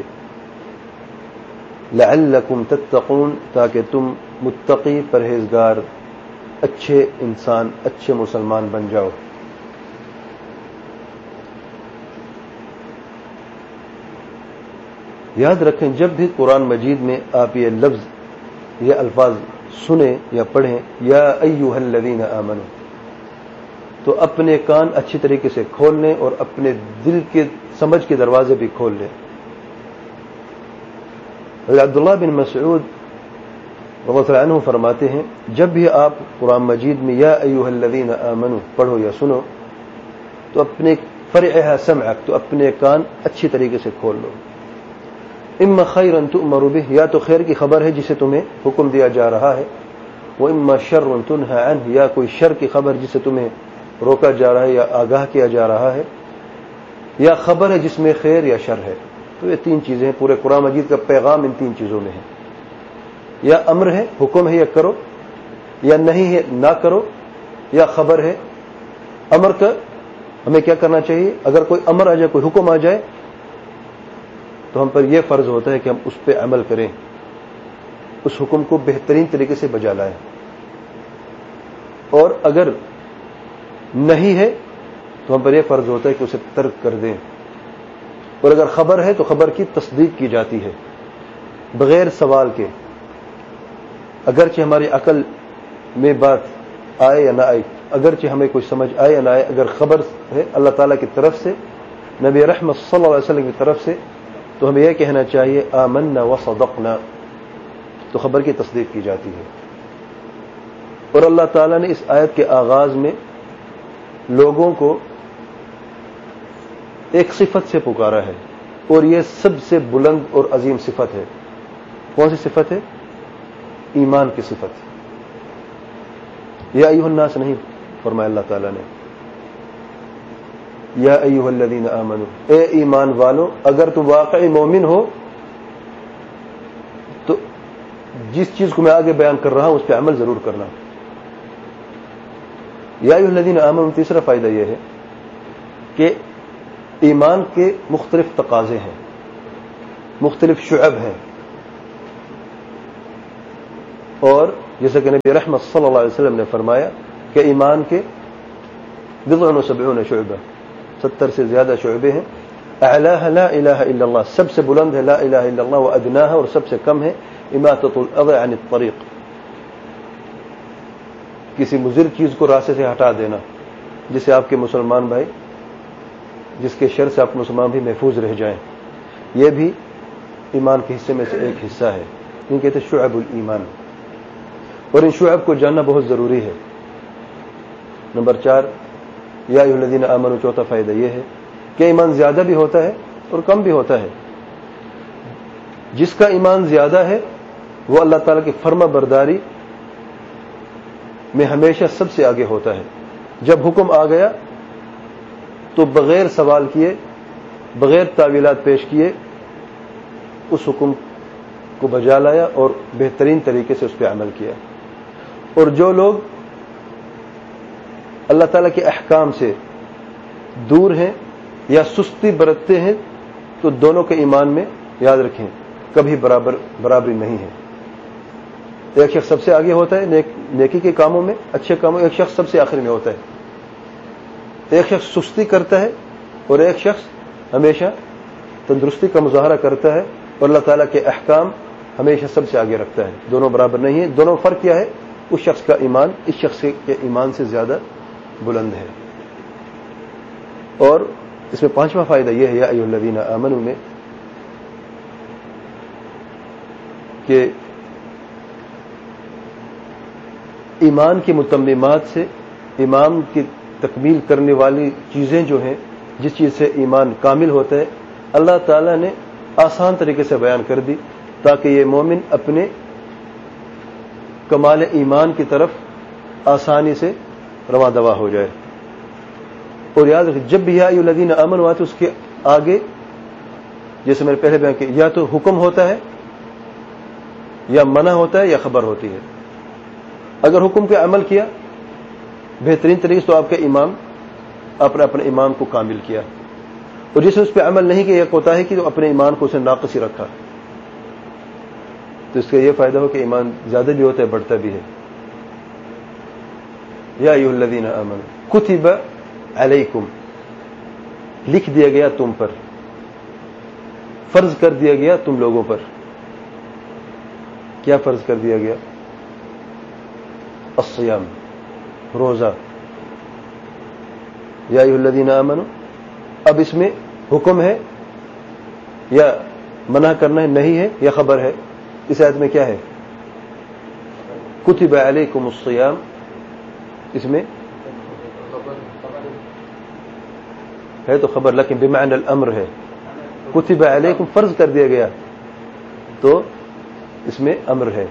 لعلکم تتقون، تاکہ تم متقی، پرہیزگار، اچھے انسان، اچھے مسلمان بن جاؤ. یاد رکھیں جب بھی قرآن مجید میں آپ یہ لفظ یہ الفاظ سنیں یا پڑھیں یا ایھا الذین آمنوا، تو اپنے کان اچھی طریقے سے کھول لیں اور اپنے دل کے سمجھ کے دروازے بھی کھول لیں. عبداللہ بن مسعود رضی اللہ عنہ فرماتے ہیں جب بھی آپ قرآن مجید میں یا ایھا الذین آمنوا پڑھو یا سنو تو اپنے فرعها سمعک، تو اپنے کان اچھی طریقے سے کھول لو. اما خیرا تؤمر به، یا تو خیر کی خبر ہے جسے تمہیں حکم دیا جا رہا ہے، واما شر تنهى عنه، یا کوئی شر کی خبر جسے تمہیں روکا جا رہا ہے یا آگاہ کیا جا رہا ہے، یا خبر ہے جس میں خیر یا شر ہے. تو یہ تین چیزیں ہیں، پورے قرآن مجید کا پیغام ان تین چیزوں میں ہے. یا امر ہے، حکم ہے یا کرو، یا نہیں ہے نہ کرو، یا خبر ہے. امر کا ہمیں کیا کرنا چاہیے؟ اگر کوئی امر آ جائے، کوئی حکم آ جائے تو ہم پر یہ فرض ہوتا ہے کہ ہم اس پہ عمل کریں، اس حکم کو بہترین طریقے سے بجا لائیں. اور اگر نہیں ہے تو ہم پر یہ فرض ہوتا ہے کہ اسے ترک کر دیں. اور اگر خبر ہے تو خبر کی تصدیق کی جاتی ہے بغیر سوال کے، اگرچہ ہماری عقل میں بات آئے یا نہ آئے، اگرچہ ہمیں کوئی سمجھ آئے یا نہ آئے، اگر خبر ہے اللہ تعالیٰ کی طرف سے، نبی رحمت صلی اللہ علیہ وسلم کی طرف سے، تو ہمیں یہ کہنا چاہیے آمنا وصدقنا، تو خبر کی تصدیق کی جاتی ہے. اور اللہ تعالیٰ نے اس آیت کے آغاز میں لوگوں کو ایک صفت سے پکارا ہے، اور یہ سب سے بلند اور عظیم صفت ہے. کون سی صفت ہے؟ ایمان کی صفت. یا ایھا الناس نہیں فرمایا اللہ تعالیٰ نے، یا ایھا الذین آمنو، اے ایمان والو، اگر تم واقعی مومن ہو تو جس چیز کو میں آگے بیان کر رہا ہوں اس پہ عمل ضرور کرنا۔ یا ایھا الذین آمنو، تیسرا فائدہ یہ ہے کہ ایمان کے مختلف تقاضے ہیں، مختلف شعب ہیں، اور جیسا کہ نبی رحمت صلی اللہ علیہ وسلم نے فرمایا کہ ایمان کے بضع و سبعون شعبہ، ستر سے زیادہ شعبے ہیں۔ اعلاها لا الہ الا اللہ، سب سے بلند ہے لا الہ الا اللہ، وادناها، اور سب سے کم ہے اماطۃ الاذى عن الطریق، کسی مضر چیز کو راستے سے ہٹا دینا، جسے آپ کے مسلمان بھائی، جس کے شر سے آپ مسلمان بھی محفوظ رہ جائیں، یہ بھی ایمان کے حصے میں سے ایک حصہ ہے، ان کہتے ہیں شعب الایمان، اور ان شعب کو جاننا بہت ضروری ہے۔ نمبر چار، یا ایھا الذین آمنوا، چوتھا فائدہ یہ ہے کہ ایمان زیادہ بھی ہوتا ہے اور کم بھی ہوتا ہے۔ جس کا ایمان زیادہ ہے وہ اللہ تعالیٰ کی فرما برداری میں ہمیشہ سب سے آگے ہوتا ہے۔ جب حکم آ گیا تو بغیر سوال کیے، بغیر تعویلات پیش کیے، اس حکم کو بجا لایا اور بہترین طریقے سے اس پہ عمل کیا۔ اور جو لوگ اللہ تعالیٰ کے احکام سے دور ہیں یا سستی برتتے ہیں تو دونوں کے ایمان میں، یاد رکھیں، کبھی برابر برابری نہیں ہے۔ ایک شخص سب سے آگے ہوتا ہے نیک نیکی کے کاموں میں، اچھے کاموں، ایک شخص سب سے آخر میں ہوتا ہے۔ ایک شخص سستی کرتا ہے اور ایک شخص ہمیشہ تندرستی کا مظاہرہ کرتا ہے اور اللہ تعالیٰ کے احکام ہمیشہ سب سے آگے رکھتا ہے۔ دونوں برابر نہیں ہیں، دونوں فرق کیا ہے؟ اس شخص کا ایمان اس شخص کے ایمان سے زیادہ بلند ہے۔ اور اس میں پانچواں فائدہ یہ ہے یا ایھا الذین آمنوا میں کہ ایمان کی متممات سے، ایمان کی تکمیل کرنے والی چیزیں جو ہیں، جس چیز سے ایمان کامل ہوتا ہے، اللہ تعالیٰ نے آسان طریقے سے بیان کر دی تاکہ یہ مومن اپنے کمال ایمان کی طرف آسانی سے رواں دوا ہو جائے۔ اور یاد رکھیں، جب بھی یا ایھا الذین آمنوا آتے اس کے آگے، جیسے میں نے پہلے بیان کیا، یا تو حکم ہوتا ہے یا منع ہوتا ہے یا خبر ہوتی ہے۔ اگر حکم کے عمل کیا بہترین طریقے سے تو آپ کا ایمان، آپ نے اپنے ایمان کو کامل کیا، اور جسے اس پہ عمل نہیں کیا، یہ ہوتا ہے کہ تو اپنے ایمان کو اسے ناقص ہی رکھا، تو اس کا یہ فائدہ ہو کہ ایمان زیادہ بھی ہوتا ہے، بڑھتا بھی ہے۔ یا ایھا الذین آمنوا کتب علیکم، لکھ دیا گیا تم پر، فرض کر دیا گیا تم لوگوں پر۔ کیا فرض کر دیا گیا؟ الصیام، روزہ۔ یا ایھا الذین آمنوا، اب اس میں حکم ہے یا منع کرنا ہے، نہیں ہے یا خبر ہے؟ اس آیت میں کیا ہے؟ کتب علیکم الصیام، اس میں ہے تو خبر، لیکن بمعنی الامر ہے۔ کتب علیکم فرض کر دیا گیا تو اس میں امر ہے۔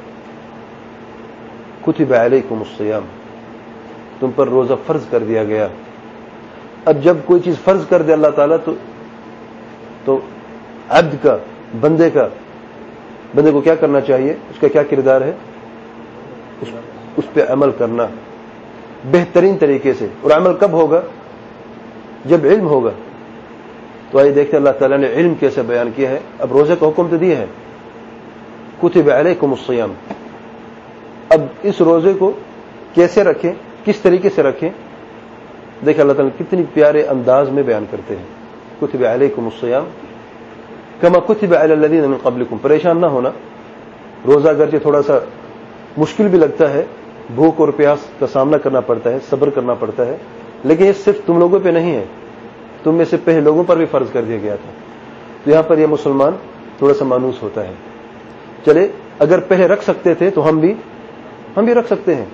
کتب علیکم الصیام، تم پر روزہ فرض کر دیا گیا۔ اب جب کوئی چیز فرض کر دے اللہ تعالیٰ تو تو عبد کا، بندے کا بندے کو کیا کرنا چاہیے؟ اس کا کیا کردار ہے؟ اس, اس پہ عمل کرنا بہترین طریقے سے۔ اور عمل کب ہوگا؟ جب علم ہوگا۔ تو آئیے دیکھتے ہیں اللہ تعالیٰ نے علم کیسے بیان کیا ہے۔ اب روزے کا حکم تو دیا ہے، کتب علیکم الصیام۔ اب اس روزے کو کیسے رکھیں، کس طریقے سے رکھیں، دیکھیں اللہ تعالیٰ کتنی پیارے انداز میں بیان کرتے ہیں۔ کتب علیکم الصیام کما کتب علی الذین من قبلکم، پریشان نہ ہونا۔ روزہ اگرچہ تھوڑا سا مشکل بھی لگتا ہے، بھوک اور پیاس کا سامنا کرنا پڑتا ہے، صبر کرنا پڑتا ہے، لیکن یہ صرف تم لوگوں پہ نہیں ہے، تم میں سے پہلے لوگوں پر بھی فرض کر دیا گیا تھا۔ تو یہاں پر یہ مسلمان تھوڑا سا مانوس ہوتا ہے، چلے اگر پہلے رکھ سکتے تھے تو ہم بھی ہم بھی رکھ سکتے ہیں۔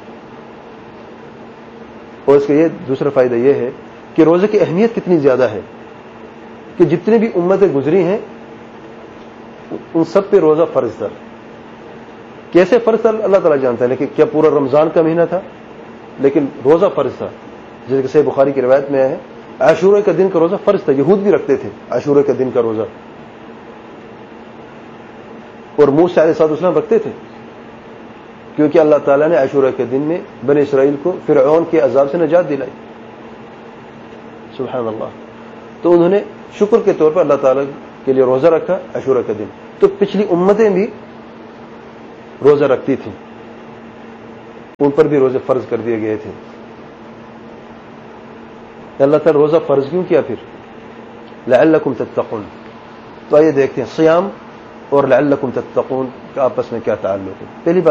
اور اس کا یہ دوسرا فائدہ یہ ہے کہ روزے کی اہمیت کتنی زیادہ ہے کہ جتنی بھی امتیں گزری ہیں ان سب پہ روزہ فرض تھا۔ کیسے فرض تھا اللہ تعالیٰ جانتا ہے، لیکن کیا پورا رمضان کا مہینہ تھا؟ لیکن روزہ فرض تھا، جیسے کہ صحیح بخاری کی روایت میں ہے عاشورہ کا دن کا روزہ فرض تھا، یہود بھی رکھتے تھے عاشورہ کے دن کا روزہ، اور موسیٰ علیہ السلام رکھتے تھے، کیونکہ اللہ تعالیٰ نے عاشورہ کے دن میں بنی اسرائیل کو فرعون کے عذاب سے نجات دلائی. سبحان اللہ. تو انہوں نے شکر کے طور پر اللہ تعالیٰ کے لیے روزہ رکھا عاشورہ کا دن. تو پچھلی امتیں بھی روزہ رکھتی تھیں، ان پر بھی روزے فرض کر دیے گئے تھے. اللہ تعالیٰ روزہ فرض کیوں کیا پھر؟ لعلکم تتقون. تو آئیے دیکھتے ہیں سیام اور لعلکم تتقون کا آپس میں کیا تعلق ہے. پہلی بات